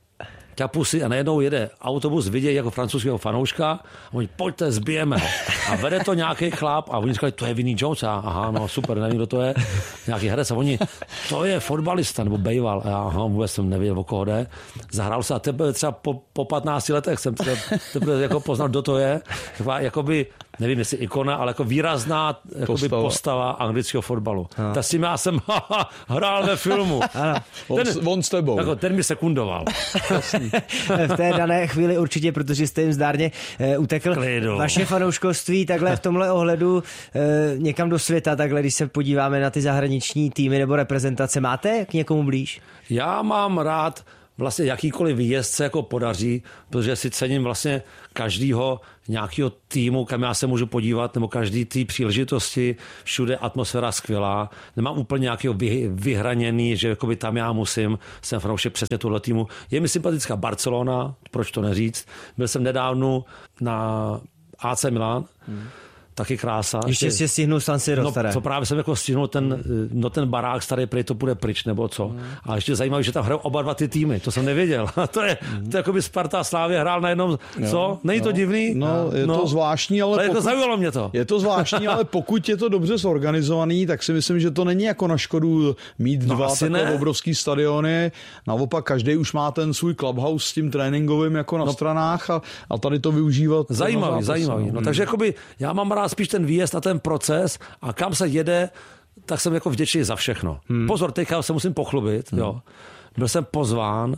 Speaker 2: ťapusy a najednou jede autobus, vidějí jako francouzského fanouška a oni, pojďte, zbijeme ho. A vede to nějaký chlap a oni říkají, to je Vinnie Jones. Aha, no super, nevím, kdo to je. Nějaký herec a oni, to je fotbalista, nebo bejval. Aha, vůbec jsem nevěděl, o koho jde. Zahrál se a teprve třeba po 15 letech jsem teprve jako poznal, kdo to je. Jakoby nevím, jestli ikona, ale jako výrazná postava anglického fotbalu. Ta s tím já jsem hrál ve filmu.
Speaker 1: On s tebou.
Speaker 2: Jako, ten mi sekundoval.
Speaker 3: V té dané chvíli určitě, protože jste jim zdárně utekl.
Speaker 2: Klidu.
Speaker 3: Vaše fanouškovství takhle v tomhle ohledu někam do světa, takhle když se podíváme na ty zahraniční týmy nebo reprezentace, máte k někomu blíž?
Speaker 2: Já mám rád vlastně jakýkoliv výjezd se jako podaří, protože si cením vlastně každýho nějakého týmu, kam já se můžu podívat, nebo každý té příležitosti, všude atmosféra skvělá. Nemám úplně nějakého vyhraněný, že jakoby tam já musím, jsem fanoušek přesně tohle týmu. Je mi sympatická Barcelona, proč to neříct. Byl jsem nedávno na AC Milan, taky krása.
Speaker 3: Ještě si stihnul San Siro staré.
Speaker 2: To právě jsem jako stihnul ten barák starý, prej to bude pryč, nebo co. A ještě zajímavé, že tam hrajou oba dva ty týmy, to jsem nevěděl. to je jako by Sparta a Slavia hrál na jednom, co? Není to divný?
Speaker 1: No, je to zvláštní, ale
Speaker 2: jako zaujalo mě to.
Speaker 1: Je to zvláštní, ale pokud je to dobře zorganizovaný, tak si myslím, že to není jako na škodu mít dva takové obrovský stadiony. Naopak každý už má ten svůj clubhouse s tím tréninkovým jako na stranách a tady to využívat.
Speaker 2: Zajímavý. No, takže jakoby já mám rád spíš ten výjezd a ten proces a kam se jede, tak jsem jako vděčný za všechno. Pozor, teďka se musím pochlubit. Jo. Byl jsem pozván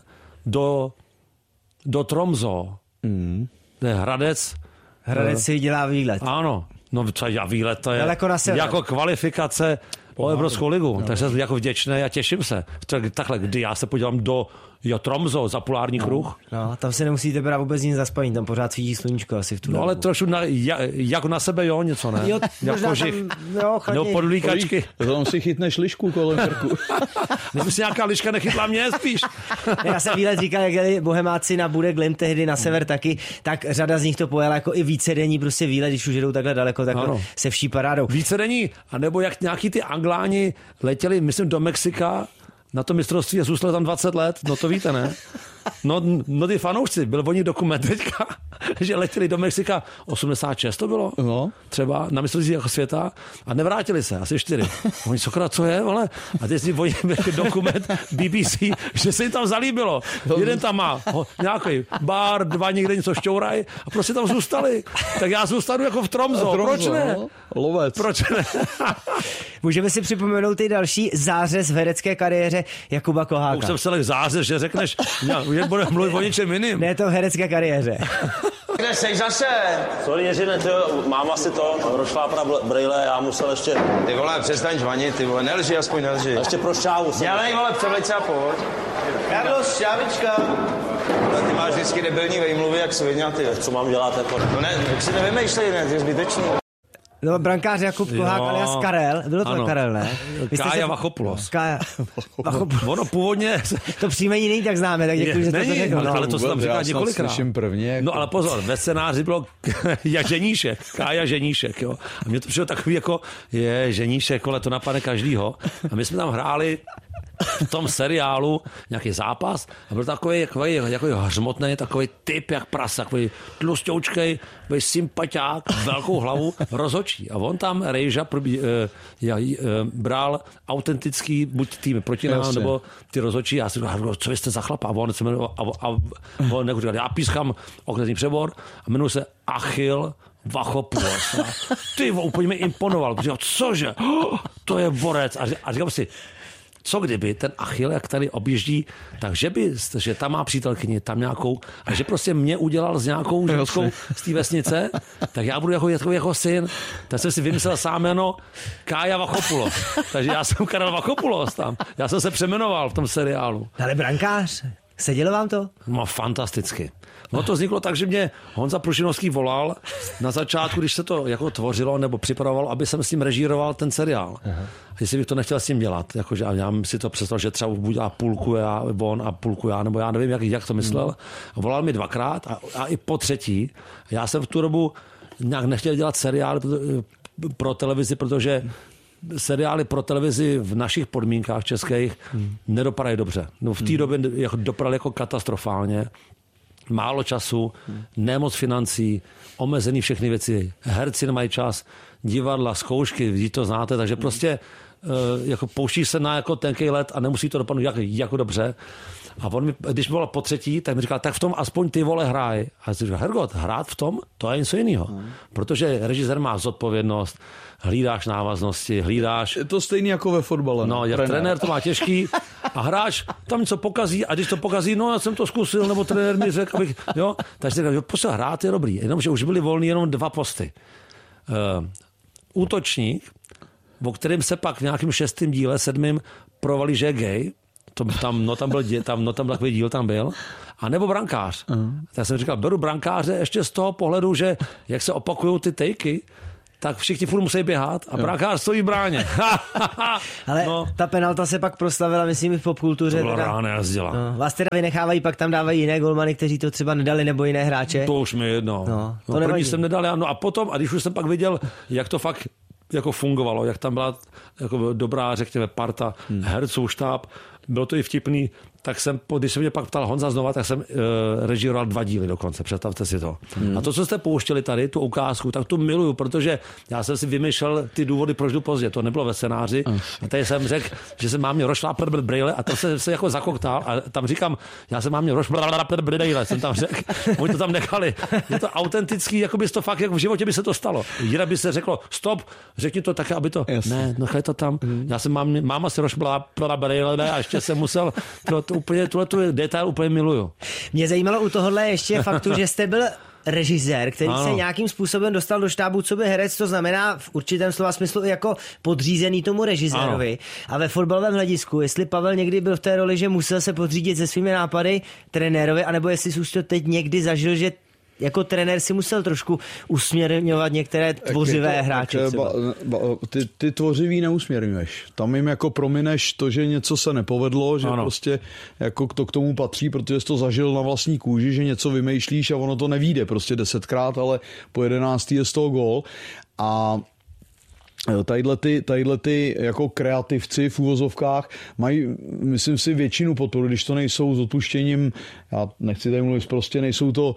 Speaker 2: do Tromso. To je Hradec.
Speaker 3: Hradec si dělá výlet.
Speaker 2: Ano. No třeba výlet, to je jako kvalifikace o Evropskou ligu. Takže jsem jako vděčný a těším se. Takhle, kdy já se podívám do Tromso za polární kruh.
Speaker 3: No, tam se nemusíte brát vůbec nic zaspavit, tam pořád svítí sluníčko asi v tu dobu.
Speaker 2: Ale trošku jako na sebe, něco ne?
Speaker 3: Jo,
Speaker 2: jako žich. Nebo podlíkačky.
Speaker 1: Tam si chytneš lišku kolem krku.
Speaker 2: Nebo si nějaká liška nechytla mě spíš.
Speaker 3: Já jsem výlet říkal, jak jeli Bohemáci na Bude Glimt tehdy na sever taky, tak řada z nich to pojela jako i vícedenní prostě výlet, když už jedou takhle daleko, takhle se vší parádou.
Speaker 2: Vícedenní, anebo jak nějaký ty Angláni letěli, myslím, do Mexika, na to mistrovství a zůstali tam 20 let, no to víte, ne? No ty fanoušci, byl o nich dokument teďka, že letěli do Mexika, 86 to bylo, třeba na mistrovství jako světa a nevrátili se, asi 4. Oni sokra, co je, ale? A teď si oni dokument BBC, že se jim tam zalíbilo. Jeden tam má nějaký bar, dva někde něco šťouraj a prostě tam zůstali. Tak já zůstanu jako v Tromso, proč ne?
Speaker 1: Lovec.
Speaker 2: Proč ne?
Speaker 3: Můžeme si připomenout ty další zářez v herecké kariéře Jakuba Koháka.
Speaker 2: Už jsem se zářez, že řekneš, že bude mluvit o něčem jiným.
Speaker 3: Ne, to v herecké kariéře.
Speaker 6: Kde seš zase?
Speaker 5: Sorry, Ježine, mám asi to, rozšlápna brejle, já musel ještě...
Speaker 7: Ty vole, přestaň žvanit, ty vole, nelži, aspoň nelži.
Speaker 5: Ještě pro šťávu.
Speaker 7: Dělej, vole, převleď se a pojď.
Speaker 6: Carlos, šťávička.
Speaker 7: Ty máš vždycky debilní vejmluvy, jak svině, ty.
Speaker 5: Co mám dělat jako?
Speaker 7: No ne, tak si nevymýšlej, ne, ty je zbytečný.
Speaker 3: No, brankář Jakub Kohák alias Karel. Bylo to Karel, ne?
Speaker 2: Kája Vachopulos.
Speaker 3: Kája Vachopulos.
Speaker 2: Ono původně...
Speaker 3: To příjmení není tak známé, tak děkuji, že jste to řekl.
Speaker 2: No, ale to se tam říká několikrát.
Speaker 1: Jako...
Speaker 2: No ale pozor, ve scénáři bylo Ženíšek, Kája Ženíšek, jo. A mně to přišlo takový jako, Ženíšek, ale to napadne každýho. A my jsme tam hráli v tom seriálu nějaký zápas a byl takový hřmotný, takový typ jak prasa, takový tlusťoučkej, takový sympatiák, velkou hlavu, rozhodčí. A on tam, Rejža, bral autentický buď tým proti nám, nebo ty rozhodčí. Já si říkal, co vy jste za chlapa? A on říkal, já pískám okresní přebor a jmenuji se Achil Vachopulos. Ty úplně mi imponoval, protože cože? To je borec. A říkám si, co kdyby ten Achil, jak tady objíždí, že tam má přítelkyni, tam nějakou, a že prostě mě udělal s nějakou ženskou z té vesnice, tak já budu jako syn. Tak jsem si vymyslel sám jméno Kája Vachopulos. Takže já jsem Karel Vachopulos tam. Já jsem se přeměnoval v tom seriálu.
Speaker 3: Ale brankář, sedělo vám to?
Speaker 2: No fantasticky. No to vzniklo tak, že mě Honza Prušinovský volal na začátku, když se to jako tvořilo nebo připravovalo, aby jsem s tím režíroval ten seriál. Aha. Jestli bych to nechtěl s tím dělat. Jakože já si to představil, že třeba buď a půlku já, on a půlku já, nebo já nevím, jak to myslel. A volal mi 2krát a i po třetí. Já jsem v tu dobu nějak nechtěl dělat seriál pro televizi, protože seriály pro televizi v našich podmínkách českých nedopadají dobře. No v té době dopadaly jako katastrofálně. Málo času, nemoc financí, omezený všechny věci. Herci nemají čas, divadla, zkoušky, vy to znáte, takže prostě jako pouštíš se na jako tenkej let a nemusí to dopadnout jako dobře. A on mi, když bylo po třetí, tak mi říkal, tak v tom aspoň ty vole hraj. A já si říkal, Hergot, hrát v tom, to je něco jiného. Protože režisér má zodpovědnost, hlídáš návaznosti, hlídáš...
Speaker 1: Je to stejný jako ve fotbale.
Speaker 2: No, jak trenér to má těžký a hráč tam něco pokazí a když to pokazí, no já jsem to zkusil, nebo trenér mi řekl, abych, jo. Takže říkal, jo, prostě hrát je dobrý, jenomže už byly volný jenom 2 posty. Útočník, o kterém se pak v nějakém 6. díle, 7. provalí, že je gay, tam byl takový díl tam byl, a nebo brankář. Tak jsem říkal, beru brankáře ještě z toho pohledu, že jak se opakují ty takey, tak všichni furt musí běhat a brankář stojí v bráně.
Speaker 3: Ale ta penalta se pak proslavila, myslím, i v popkultuře.
Speaker 2: To byla rána jazděla.
Speaker 3: No, vás teda vynechávají, pak tam dávají jiné golmany, kteří to třeba nedali, nebo jiné hráče.
Speaker 2: To už mi jedno.
Speaker 3: To
Speaker 2: první jsem nedal, no a potom, a když už jsem pak viděl, jak to fakt jako fungovalo, jak tam byla jako dobrá, řekněme, parta herců, štáb, bylo to i vtipný, tak jsem, když se mě pak ptal Honza znova, tak jsem režíroval 2 díly dokonce, představte si to. A to, co jste pouštěli tady, tu ukázku, tak tu miluju, protože já jsem si vymýšlel ty důvody, proč jdu pozdě, to nebylo ve scénáři. A tady jsem řekl, že se mám mě rošlápr brejle a to se jako zakoktal a tam říkám, já se mám mě rošlápr brejle, jsem tam řekl, oni to tam nechali. Je to autentický, jako by to fakt, jako v životě by se to stalo. Jira by se řeklo, stop, řekni to tak, aby to, ne, nechaj to tam. Já jsem máma se rošlápr brejle a ještě jsem musel tuhle detail úplně miluju.
Speaker 3: Mě zajímalo u tohohle ještě faktu, že jste byl režisér, který se nějakým způsobem dostal do štábu co by herec, to znamená v určitém slova smyslu i jako podřízený tomu režisérovi. A ve fotbalovém hledisku, jestli Pavel někdy byl v té roli, že musel se podřídit se svými nápady trenérovi, anebo jestli jsi už to teď někdy zažil, že jako trenér si musel trošku usměrňovat některé tvořivé hráče.
Speaker 1: Ty tvořivý neusměrňuješ. Tam jim jako promineš to, že něco se nepovedlo, že prostě jako to k tomu patří, protože jsi to zažil na vlastní kůži, že něco vymýšlíš a ono to nevyjde prostě 10krát, ale po 11. je z toho gól. A tadyhle ty jako kreativci v uvozovkách mají, myslím si, většinu podporu, když to nejsou s odpuštěním, já nechci tady mluvit prostě, nejsou to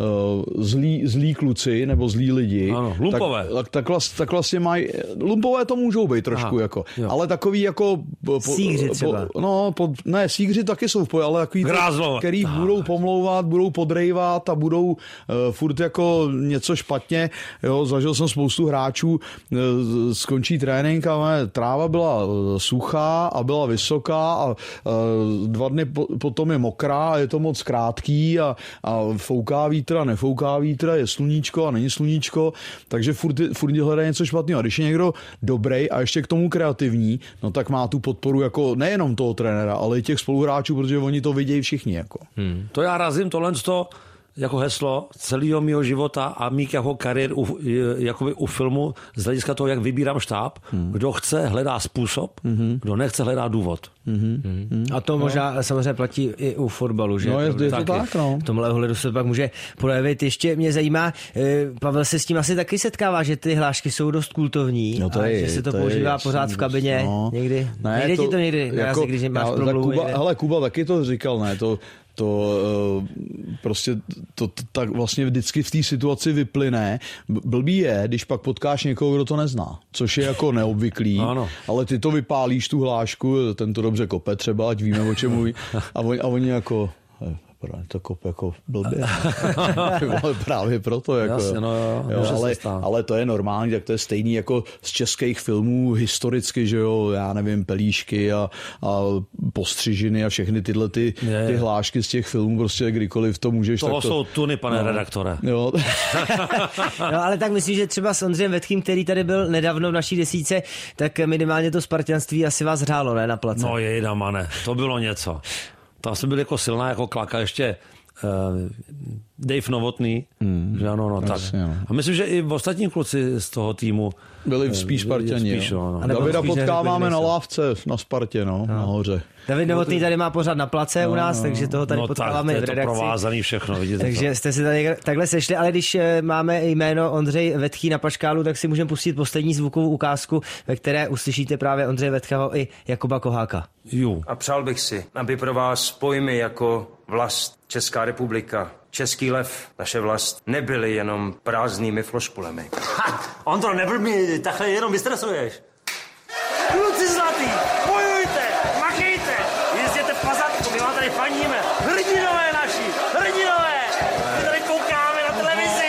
Speaker 1: zlí kluci nebo zlí lidi.
Speaker 2: Ano, lumpové.
Speaker 1: Tak vlastně mají, lumpové to můžou být trošku, jako, ale takový jako...
Speaker 3: Sígři třeba.
Speaker 1: Ne, sígři taky jsou v poje, ale takový, který budou pomlouvat, budou podrejvat a budou furt jako něco špatně. Jo, zažil jsem spoustu hráčů, skončí trénink a tráva byla suchá a byla vysoká a 2 dny potom je mokrá a je to moc krátký a fouká vítr a nefouká vítr, je sluníčko a není sluníčko, takže furt hledá něco špatného. A když je někdo dobrý a ještě k tomu kreativní, no tak má tu podporu jako nejenom toho trenéra, ale i těch spoluhráčů, protože oni to vidějí všichni. Jako.
Speaker 2: To já razím tohle jako heslo celého mého života a mých jako kariér u filmu z hlediska toho, jak vybírám štáb. Kdo chce, hledá způsob, kdo nechce, hledá důvod.
Speaker 3: A to možná samozřejmě platí i u fotbalu, že?
Speaker 1: No, je to tak, no.
Speaker 3: V tomhle ohledu se pak může projevit. Ještě mě zajímá, Pavel se s tím asi taky setkává, že ty hlášky jsou dost kultovní že se to používá pořád v kabině někdy. Nejde ti to někdy, jako, když máš promluvu.
Speaker 1: Kuba taky to říkal, ne, prostě to tak vlastně vždycky v té situaci vyplyne. Blbý je, když pak potkáš někoho, kdo to nezná, což je jako neobvyklý, ale ty to vypálíš tu hlášku, ten to dobře kope třeba, ať víme, o čem mluví, a oni jako... to kope jako blbě. Právě proto. Jako, jasně, ale to je normální, tak to je stejný jako z českých filmů historicky, že jo, já nevím, pelíšky a postřižiny a všechny tyhle ty hlášky z těch filmů, prostě kdykoliv to můžeš.
Speaker 2: Toho jsou tuny, pane redaktore.
Speaker 1: Jo.
Speaker 3: Ale tak myslím, že třeba s Ondřejem Vetchým, který tady byl nedávno v naší desíce, tak minimálně to spartanství asi vás hrálo, ne, na place.
Speaker 2: No jejda, mane, to bylo něco. Tam jsem byl jako silná, jako klaka, ještě Dave Novotný, že ano, tak. A myslím, že i ostatní kluci z toho týmu
Speaker 1: byli spíš Spartani. Davida potkáváme na lávce na Spartě, nahoře.
Speaker 3: David Novotný tady má pořád na place u nás, takže toho tady potkáváme v redakci.
Speaker 2: Je to provázaný všechno, vidíte.
Speaker 3: Takže jste si tady takhle sešli, ale když máme jméno Ondřej Vetchý na paškálu, tak si můžeme pustit poslední zvukovou ukázku, ve které uslyšíte právě Ondřeje Vetchého i Jakuba Koháka.
Speaker 8: A přál bych si, aby pro vás pojmy jako vlast, Česká republika, Český lev, naše vlast, nebyly jenom prázdnými flošpulemi.
Speaker 6: Ondro, nebyl mi, takhle jenom vystresuješ. Kluci zlatý, bojujte, makejte, jezděte v pazatku, my vám tady fandíme. Hrdinové naši, hrdinové. My tady koukáme na televizi.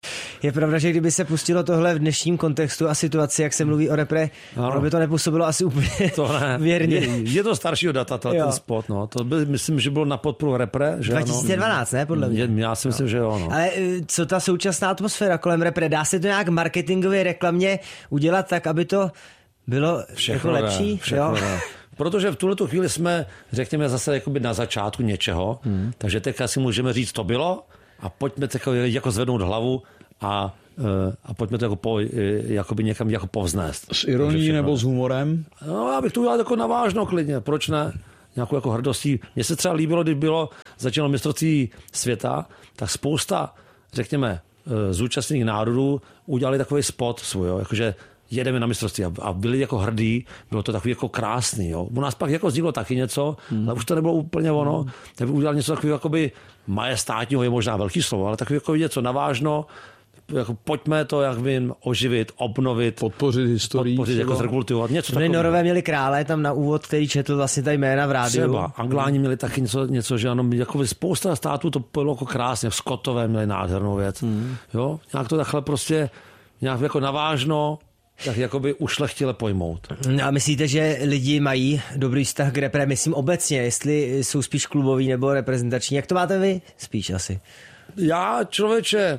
Speaker 3: Je pravda, že kdyby se pustilo tohle v dnešním kontextu a situaci, jak se mluví o repre, ono by to nepůsobilo asi úplně věrně.
Speaker 2: Je to staršího data, ten spot. No. To by, myslím, že bylo na podporu repre. Že
Speaker 3: 2012, ne? Podle mě.
Speaker 2: Já si myslím, že jo. No.
Speaker 3: Ale co ta současná atmosféra kolem repre? Dá se to nějak marketingově, reklamně udělat tak, aby to bylo jako lepší?
Speaker 2: Všechno. Protože v tuhletu chvíli jsme, řekněme, zase jakoby na začátku něčeho, takže teď asi můžeme říct, to bylo a pojďme jako zvednout hlavu a pojďme to jakoby někam jako povznést.
Speaker 1: S ironií nebo s humorem?
Speaker 2: No, já bych to udělal jako navážno klidně, proč ne? Nějakou jako hrdostí. Mně se třeba líbilo, když začalo mistrovství světa, tak spousta, řekněme, zúčastněných národů udělali takový spot svůj, jo? Jakože jedeme na mistrovství a byli jako hrdí, bylo to takový jako krásný. Jo? U nás pak jako vzniklo taky něco, ale už to nebylo úplně ono, tak by udělal něco takového jakoby majestátního, je možná velký slovo, ale takový jako něco navážno, jako pojďme to jak vím, oživit, obnovit,
Speaker 1: podpořit historii,
Speaker 2: jako zrekultivovat, něco takového.
Speaker 3: Norové měli krále tam na úvod, který četl vlastně ta jména v rádiu.
Speaker 2: Třeba Angláni měli taky něco, že ano, jako spousta států to bylo jako krásně, Skotové měli nádhernou věc. Jo? Nějak to takhle prostě, nějak jako navážno, tak jakoby ušlechtile pojmout.
Speaker 3: A myslíte, že lidi mají dobrý vztah k repre, myslím obecně, jestli jsou spíš kluboví nebo reprezentační, jak to máte vy spíš asi?
Speaker 2: Já, člověče,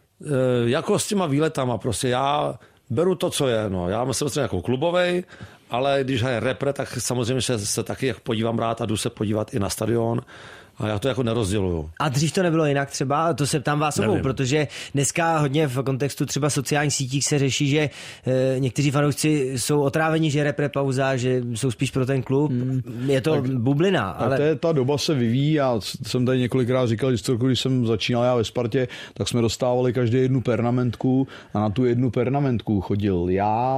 Speaker 2: jako s těma výletama, prostě já beru to, co je, no. Já myslím, že jako klubovej, ale když hraje repre, tak samozřejmě se taky jak podívám rád a jdu se podívat i na stadion. A já to jako nerozděluju. A
Speaker 3: dřív to nebylo jinak třeba? To se ptám vás obou, protože dneska hodně v kontextu třeba sociálních sítích se řeší, že někteří fanoušci jsou otráveni, že repre pauza, že jsou spíš pro ten klub. Je to tak, bublina. Ale
Speaker 1: ta doba se vyvíjí. Já jsem tady několikrát říkal, že když jsem začínal já ve Spartě, tak jsme dostávali každý jednu pernamentku a na tu jednu pernamentku chodil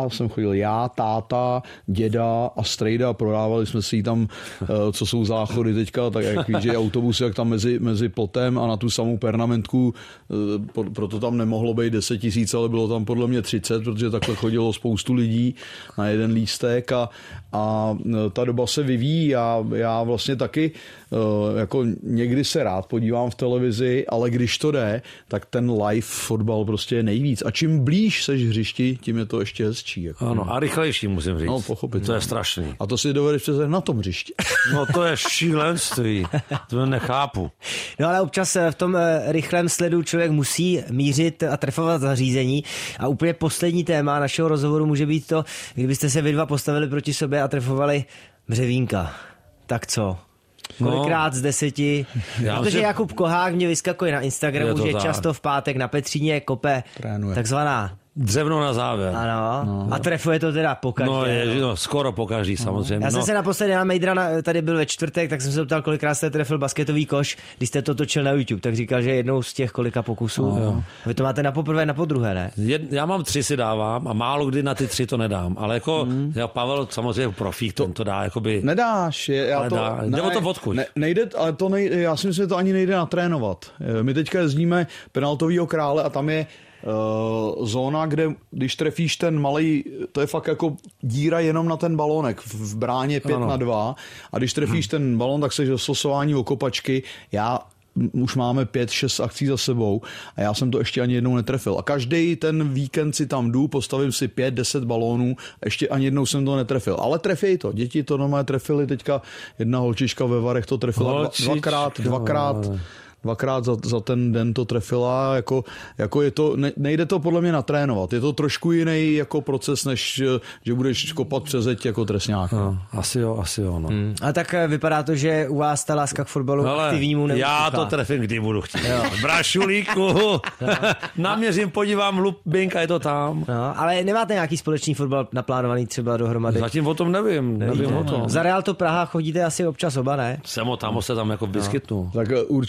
Speaker 1: já, táta, děda a strejda. Prodávali jsme si tam, co jsou záchody teďka, tak jak víš, že autobus, jak tam mezi plotem a na tu samou pernamentku, proto tam nemohlo být 10 000, ale bylo tam podle mě 30, protože takhle chodilo spoustu lidí na jeden lístek a ta doba se vyvíjí a já vlastně taky jako někdy se rád podívám v televizi, ale když to jde, tak ten live fotbal prostě je nejvíc. A čím blíž seš hřišti, tím je to ještě hezčí. Jako.
Speaker 2: Ano, a rychlejší, musím říct.
Speaker 1: No, pochopit.
Speaker 2: To je strašný.
Speaker 1: A to si dovedeš přece na tom hřišti.
Speaker 2: No to je šílenství. To nechápu.
Speaker 3: No ale občas v tom rychlém sledu člověk musí mířit a trefovat zařízení. A úplně poslední téma našeho rozhovoru může být to, kdybyste se vy dva postavili proti sobě a trefovali Břevínka. Tak co? Kolikrát z 10? Protože Jakub Kohák mě vyskakuje na Instagramu, že často v pátek na Petříně kope takzvaná
Speaker 2: dřevno na závěr.
Speaker 3: Ano. No. A trefuje to teda pokaždé.
Speaker 2: No, skoro pokaždý samozřejmě.
Speaker 3: Já jsem se naposledy na Mejdra tady byl ve čtvrtek, tak jsem se ptal, kolikrát jste trefil basketový koš, když jste to točil na YouTube, tak říkal, že jednou z těch kolika pokusů. Vy to máte na poprvé, na podruhé, ne?
Speaker 2: Já mám 3 si dávám a málo kdy na ty 3 to nedám, ale jako Pavel samozřejmě profík, ten to dá jakoby.
Speaker 1: Nedáš,
Speaker 2: nebo to odkud.
Speaker 1: Nejde, ale to já si myslím, že to ani nejde natrénovat. My teďka jezdíme penaltovýho krále a tam je zóna, kde když trefíš ten malej, to je fakt jako díra jenom na ten balónek v bráně 5-2 a když trefíš ten balón, tak se slosování o kopačky. Už máme 5-6 akcí za sebou a já jsem to ještě ani jednou netrefil. A každý ten víkend si tam jdu, postavím si 5-10 balónů, ještě ani jednou jsem to netrefil. Ale trefí to. Děti to normálně trefily, teďka jedna holčička ve Varech to trefila dvakrát za ten den to trefila, jako je to, nejde to podle mě natrénovat. Je to trošku jiný jako proces, než že budeš kopat přes zeď jako trestňák.
Speaker 2: Asi jo. No.
Speaker 3: A tak vypadá to, že u vás ta láska k fotbalu aktivnímu nevypíchá.
Speaker 2: Já to trefím, kdy budu chtít. Brašulíku, naměřím, podívám, lupinka, je to tam.
Speaker 3: No, ale nemáte nějaký společný fotbal naplánovaný třeba dohromady?
Speaker 2: Zatím o tom nevím o tom.
Speaker 3: Za Real to Praha chodíte asi občas oba, ne?
Speaker 2: Tam se tam jako vyskytnu.
Speaker 1: Tak určitě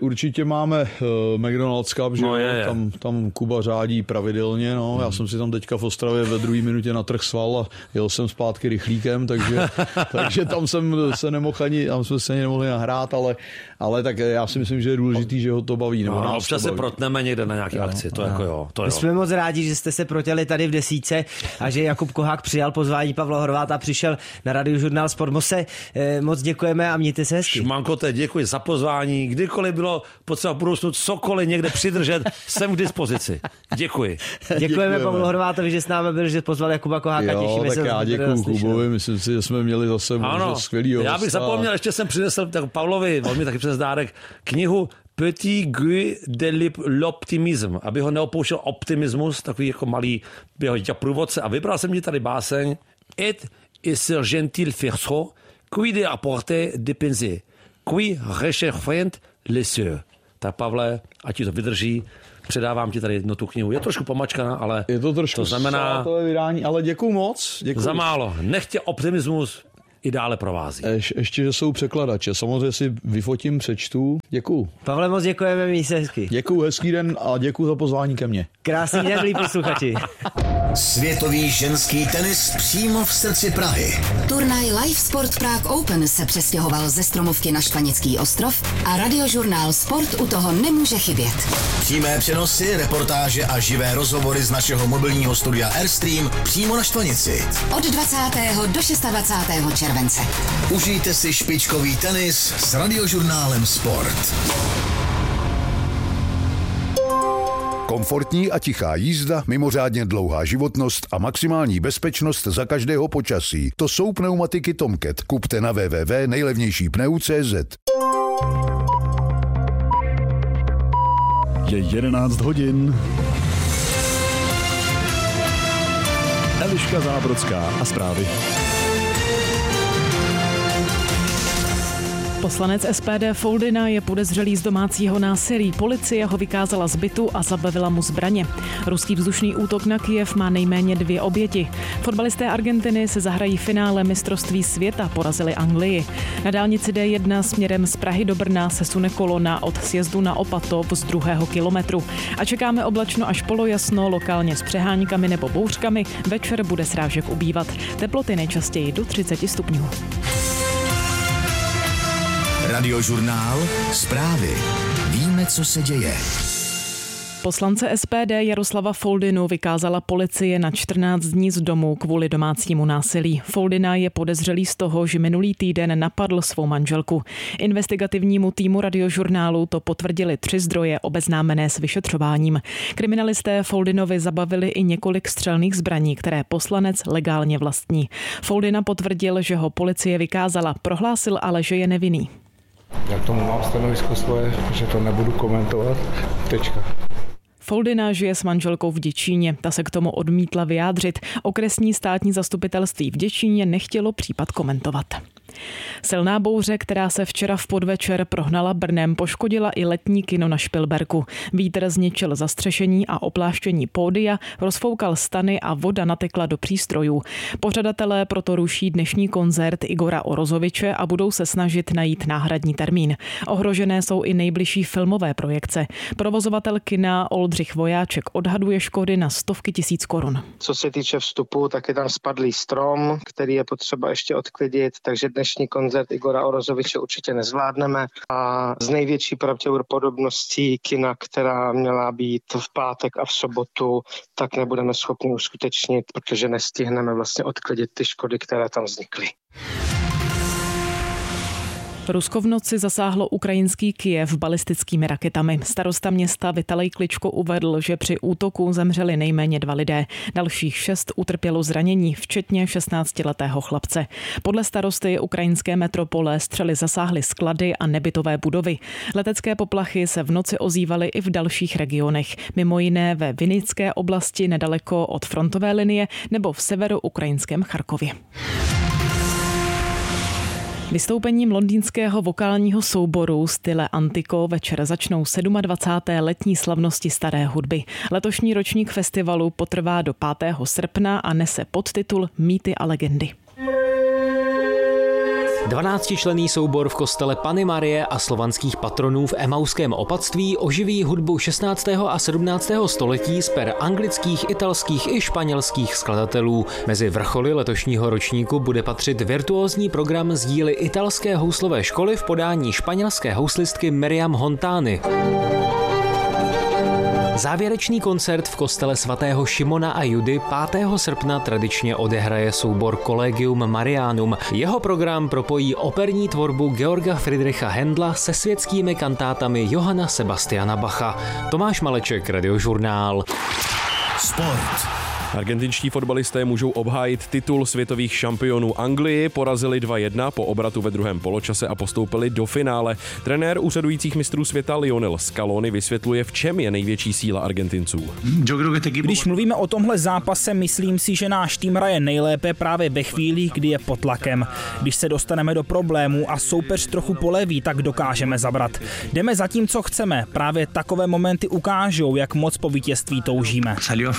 Speaker 1: určitě máme McDonald's Cup, že tam Kuba řádí pravidelně, no. Já jsem si tam teďka v Ostravě ve 2. minutě natrhl sval a jel jsem zpátky rychlíkem, takže tam jsem se nemohl ani nemohli nahrát, ale tak já si myslím, že je důležitý, že ho to baví. Nebo
Speaker 2: no, občas se protneme někde na nějaké akci, to jako jo.
Speaker 3: My jsme moc rádi, že jste se protěli tady v Desíce a že Jakub Kohák přijal pozvání Pavla Horváta a přišel na Radiožurnál Sport. Moc děkujeme a mějte se hezky.
Speaker 2: Šmankote, děkuji za pozvání. Kdykoliv bylo potřeba v budoucnu cokoliv někde přidržet, jsem k dispozici. Děkuji.
Speaker 3: Děkujeme Pavlu Horvátovi, že s námi byl, že pozval Jakuba Koháka.
Speaker 1: Jo, tak já děkuju Kubovi, myslím si, že jsme měli zase skvělýho hosta.
Speaker 2: Já bych zapomněl, ještě jsem přinesl Pavlovi, on mi taky přes dárek, knihu Petit Guy de l'optimisme, aby ho neopouštěl optimismus, takový jako malý jeho průvodce. A vybral jsem ti tady báseň Et est gentil ferso, qui de apporter des pensées, qui recherchent les yeux. Tak Pavle, ať ti to vydrží, předávám ti tady tu knihu. Je trošku pomačkaná, ale
Speaker 1: je to trošku
Speaker 2: znamená
Speaker 1: vydání, ale děkuju moc. Děkuju.
Speaker 2: Za málo. Nechtě optimismus i dále provází.
Speaker 1: Ještě, že jsou překladače. Samozřejmě si vyfotím, přečtu. Děkuju.
Speaker 3: Pavle, moc děkujeme, měj se hezky.
Speaker 1: Děkuju, hezký den a děkuju za pozvání ke mně.
Speaker 3: Krásný den, milí posluchači.
Speaker 4: Světový ženský tenis přímo v srdci Prahy.
Speaker 9: Turnaj Live Sport Prague Open se přestěhoval ze Stromovky na Štvanický ostrov a Radiožurnál Sport u toho nemůže chybět.
Speaker 4: Přímé přenosy, reportáže a živé rozhovory z našeho mobilního studia Airstream přímo na Štvanici.
Speaker 9: Od 20. do 26. července.
Speaker 4: Užijte si špičkový tenis s Radiožurnálem Sport.
Speaker 10: Komfortní a tichá jízda, mimořádně dlouhá životnost a maximální bezpečnost za každého počasí. To jsou pneumatiky Tomcat. Kupte na www.nejlevnějšípneu.cz.
Speaker 11: Je 11 hodin. Eliška Zábrodská a zprávy.
Speaker 12: Poslanec SPD Foldyna je podezřelý z domácího násilí. Policie ho vykázala z bytu a zabavila mu zbraně. Ruský vzdušný útok na Kyjev má nejméně 2 oběti. Fotbalisté Argentiny se zahrají finále mistrovství světa, porazili Anglii. Na dálnici D1 směrem z Prahy do Brna se sune kolona od sjezdu na Opatov z 2. kilometru. A čekáme oblačno až polojasno, lokálně s přeháňkami nebo bouřkami. Večer bude srážek ubývat. Teploty nejčastěji do 30 stupňů.
Speaker 4: Radiožurnál Zprávy. Víme, co se děje.
Speaker 12: Poslance SPD Jaroslava Foldynu vykázala policie na 14 dní z domu kvůli domácímu násilí. Foldyna je podezřelý z toho, že minulý týden napadl svou manželku. Investigativnímu týmu Radiožurnálu to potvrdili 3 zdroje obeznámené s vyšetřováním. Kriminalisté Foldynovi zabavili i několik střelných zbraní, které poslanec legálně vlastní. Foldyna potvrdil, že ho policie vykázala, prohlásil ale, že je nevinný.
Speaker 13: Já k tomu mám stanovisko svoje, že to nebudu komentovat. Tečka.
Speaker 12: Foldyna žije s manželkou v Děčíně. Ta se k tomu odmítla vyjádřit. Okresní státní zastupitelství v Děčíně nechtělo případ komentovat. Silná bouře, která se včera v podvečer prohnala Brnem, poškodila i letní kino na Špilberku. Vítr zničil zastřešení a opláštění pódia, rozfoukal stany a voda natekla do přístrojů. Pořadatelé proto ruší dnešní koncert Igora Orozoviče a budou se snažit najít náhradní termín. Ohrožené jsou i nejbližší filmové projekce. Provozovatel kina Oldřich Vojáček odhaduje škody na stovky tisíc korun.
Speaker 14: Co se týče vstupu, tak je tam spadlý strom, který je potřeba ještě odklidit, takže dnešní koncert Igora Orozoviče určitě nezvládneme a z největší pravděpodobností kina, která měla být v pátek a v sobotu, tak nebudeme schopni uskutečnit, protože nestihneme vlastně odklidit ty škody, které tam vznikly.
Speaker 12: Rusko v noci zasáhlo ukrajinský Kyjev balistickými raketami. Starosta města Vitalij Kličko uvedl, že při útoku zemřeli nejméně 2 lidé. Dalších 6 utrpělo zranění, včetně 16letého chlapce. Podle starosty ukrajinské metropole střely zasáhly sklady a nebytové budovy. Letecké poplachy se v noci ozývaly i v dalších regionech, mimo jiné ve Vinické oblasti nedaleko od frontové linie nebo v severoukrajinském Charkově. Vystoupením londýnského vokálního souboru Stile Antico večer začnou 27. letní slavnosti staré hudby. Letošní ročník festivalu potrvá do 5. srpna a nese podtitul Mýty a legendy.
Speaker 15: 12členný soubor v kostele Panny Marie a slovanských patronů v Emauském opatství oživí hudbu 16. a 17. století z per anglických, italských i španělských skladatelů. Mezi vrcholy letošního ročníku bude patřit virtuózní program z díly italské houslové školy v podání španělské houslistky Miriam Hontány. Závěrečný koncert v kostele svatého Šimona a Judy 5. srpna tradičně odehraje soubor Collegium Marianum. Jeho program propojí operní tvorbu Georga Friedricha Händla se světskými kantátami Johanna Sebastiana Bacha. Tomáš Maleček, Radiožurnál.
Speaker 4: Sport.
Speaker 16: Argentinští fotbalisté můžou obhájit titul světových šampionů. Anglii porazili 2-1 po obratu ve druhém poločase a postoupili do finále. Trenér úřadujících mistrů světa Lionel Scaloni vysvětluje, v čem je největší síla Argentinců.
Speaker 17: Když mluvíme o tomhle zápase, myslím si, že náš tým hraje nejlépe právě ve chvíli, kdy je pod tlakem. Když se dostaneme do problémů a soupeř trochu poleví, tak dokážeme zabrat. Jdeme za tím, co chceme. Právě takové momenty ukážou, jak moc po vítězství toužíme.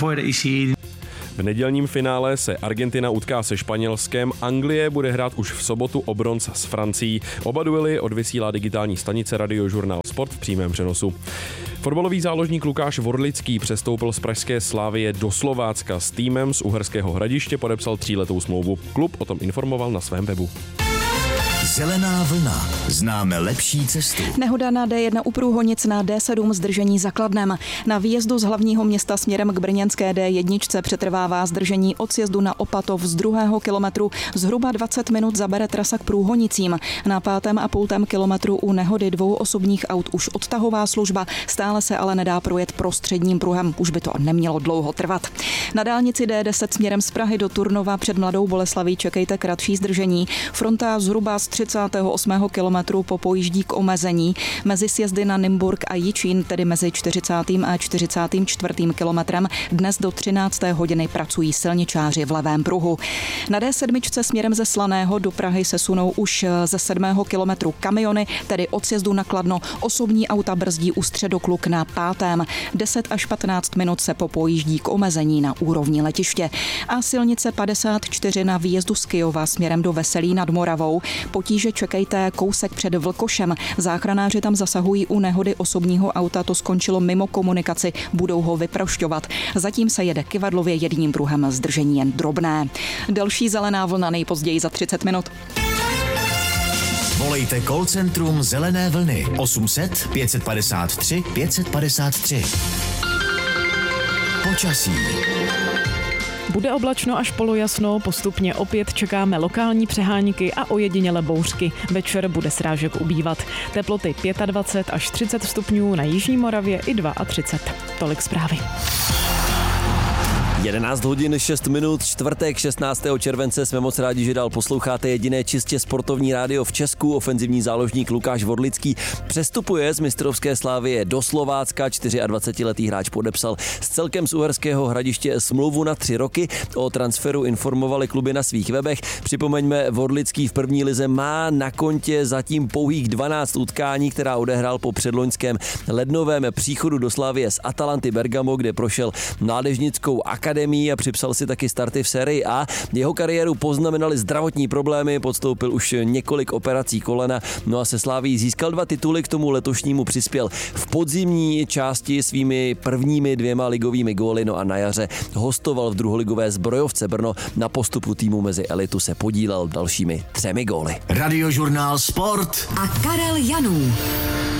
Speaker 16: V nedělním finále se Argentina utká se Španělskem, Anglie bude hrát už v sobotu o bronz s Francií. Oba duely odvysílá digitální stanice Radiožurnál Sport v přímém přenosu. Fotbalový záložník Lukáš Vorlický přestoupil z pražské Slavie do Slovácka. S týmem z Uherského Hradiště podepsal 3letou smlouvu. Klub o tom informoval na svém webu.
Speaker 4: Zelená vlna. Známe lepší cestu.
Speaker 18: Nehoda na D1 u Průhonic na D7 zdržení za Kladnem. Na výjezdu z hlavního města směrem k brněnské D1 přetrvává zdržení od sjezdu na Opatov z 2. kilometru. Zhruba 20 minut zabere trasa k Průhonicím. Na 5,5 kilometru u nehody 2 osobních aut už odtahová služba. Stále se ale nedá projet prostředním pruhem. Už by to nemělo dlouho trvat. Na dálnici D10 směrem z Prahy do Turnova před Mladou Boleslaví čekejte kratší zdržení. Fronta zhruba z 38. kilometru popojíždí k omezení. Mezi sjezdy na Nymburk a Jičín, tedy mezi 40. a 44. kilometrem, dnes do 13. hodiny pracují silničáři v levém pruhu. Na D7 směrem ze Slaného do Prahy se sunou už ze 7. kilometru kamiony, tedy od sjezdu na Kladno. Osobní auta brzdí u Středokluk na 5. 10 až 15 minut se popojíždí k omezení na úrovni letiště. A silnice 54 na výjezdu z Kyjova směrem do Veselí nad Moravou. Potíže čekejte kousek před Vlkošem. Záchranáři tam zasahují u nehody osobního auta, to skončilo mimo komunikaci, budou ho vyprošťovat. Zatím se jede kyvadlově jedním pruhem, zdržení jen drobné. Další zelená vlna nejpozději za 30 minut.
Speaker 4: Volejte call centrum Zelené vlny 800 553 553. Počasí.
Speaker 12: Bude oblačno až polojasno, postupně opět čekáme lokální přehánky a ojedinělé bouřky. Večer bude srážek ubývat. Teploty 25 až 30 stupňů na jižní Moravě i 32. Tolik zprávy.
Speaker 19: 11 hodin 6 minut, čtvrtek 16. července. Jsme moc rádi, že dál posloucháte jediné čistě sportovní rádio v Česku. Ofenzivní záložník Lukáš Vorlický přestupuje z mistrovské Slavie do Slovácka. 24letý hráč podepsal s celkem z Uherského Hradiště smlouvu na 3 roky. O transferu informovali kluby na svých webech. Připomeňme, Vorlický v první lize má na kontě zatím pouhých 12 utkání, která odehrál po předloňském lednovém příchodu do Slavie z Atalanty Bergamo, kde prošel mládežnickou akademii a připsal si taky starty v sérii A. Jeho kariéru poznamenaly zdravotní problémy, podstoupil už několik operací kolena, no a se Slavií získal 2 tituly, k tomu letošnímu přispěl v podzimní části svými prvními 2 ligovými góly, no a na jaře hostoval v druholigové Zbrojovce Brno. Na postupu týmu mezi elitu se podílel dalšími 3 góly.
Speaker 4: Radiožurnál Sport
Speaker 9: a Karel Janů.